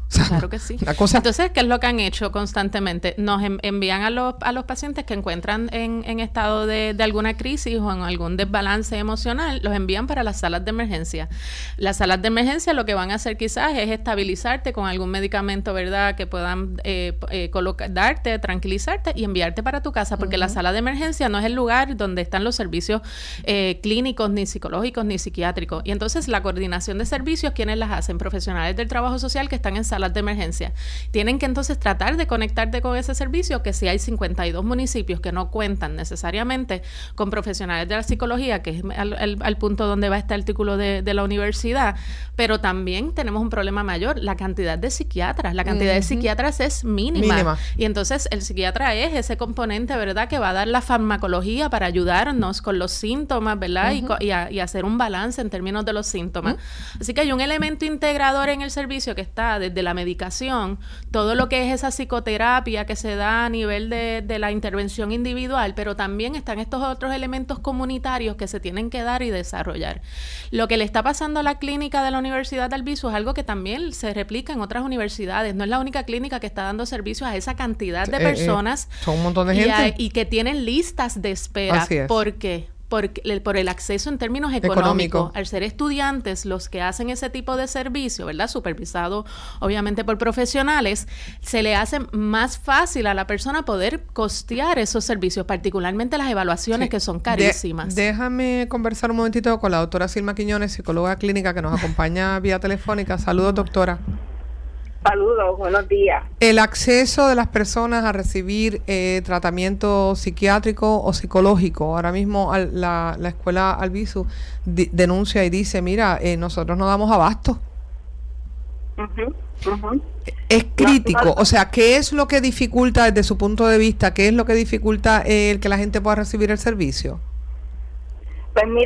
Claro que sí. Cosa... Entonces, ¿qué es lo que han hecho constantemente? Nos en, envían a los, a los pacientes que encuentran en, en estado de, de alguna crisis o en algún desbalance emocional, los envían para las salas de emergencia. Las salas de emergencia lo que van a hacer quizás es estabilizarte con algún medicamento, ¿verdad?, que puedan eh, eh, colocar, darte, tranquilizarte y enviarte para tu casa, porque uh-huh. la sala de emergencia no es el lugar donde están los servicios eh, clínicos, ni psicológicos, ni psiquiátricos. Y entonces la coordinación de servicios, ¿quiénes las hacen? Profesionales del trabajo social que están en salas de emergencia. Tienen que entonces tratar de conectarte con ese servicio, que si hay cincuenta y dos municipios que no cuentan necesariamente con profesionales de la psicología, que es al, al, al punto donde va este artículo de, de la universidad, pero también tenemos un problema mayor, la cantidad de psiquiatras. La cantidad uh-huh. de psiquiatras es mínima. mínima. Y entonces el psiquiatra es ese componente, ¿verdad?, que va a dar la farmacología para ayudarnos con los síntomas, ¿verdad? Uh-huh. y, co- y, a, y hacer un balance en términos de los síntomas. Uh-huh. Así que hay un elemento integrador en el servicio que está desde la medicación, todo lo que es esa psicoterapia que se da a nivel de, de la intervención individual, pero también están estos otros elementos comunitarios que se tienen que dar y desarrollar. Lo que le está pasando a la clínica de la Universidad de Albizu es algo que también se replica en otras universidades. No es la única clínica que está dando servicios a esa cantidad de personas. Eh, eh, son un montón de y gente. A, y que tienen listas de espera. Así es. ¿Por qué? Por, por el acceso en términos económicos. Económico. Al ser estudiantes los que hacen ese tipo de servicio, ¿verdad?, supervisado obviamente por profesionales, se le hace más fácil a la persona poder costear esos servicios, particularmente las evaluaciones sí. que son carísimas. De, déjame conversar un momentito con la doctora Silma Quiñones, psicóloga clínica que nos acompaña vía telefónica. Saludos, doctora. Saludos, buenos días. El acceso de las personas a recibir eh, tratamiento psiquiátrico o psicológico. Ahora mismo al, la, la escuela Albizu di, denuncia y dice, mira, eh, nosotros no damos abasto. Uh-huh, uh-huh. Es crítico. O sea, ¿qué es lo que dificulta desde su punto de vista? ¿Qué es lo que dificulta eh, el que la gente pueda recibir el servicio? Pues mira,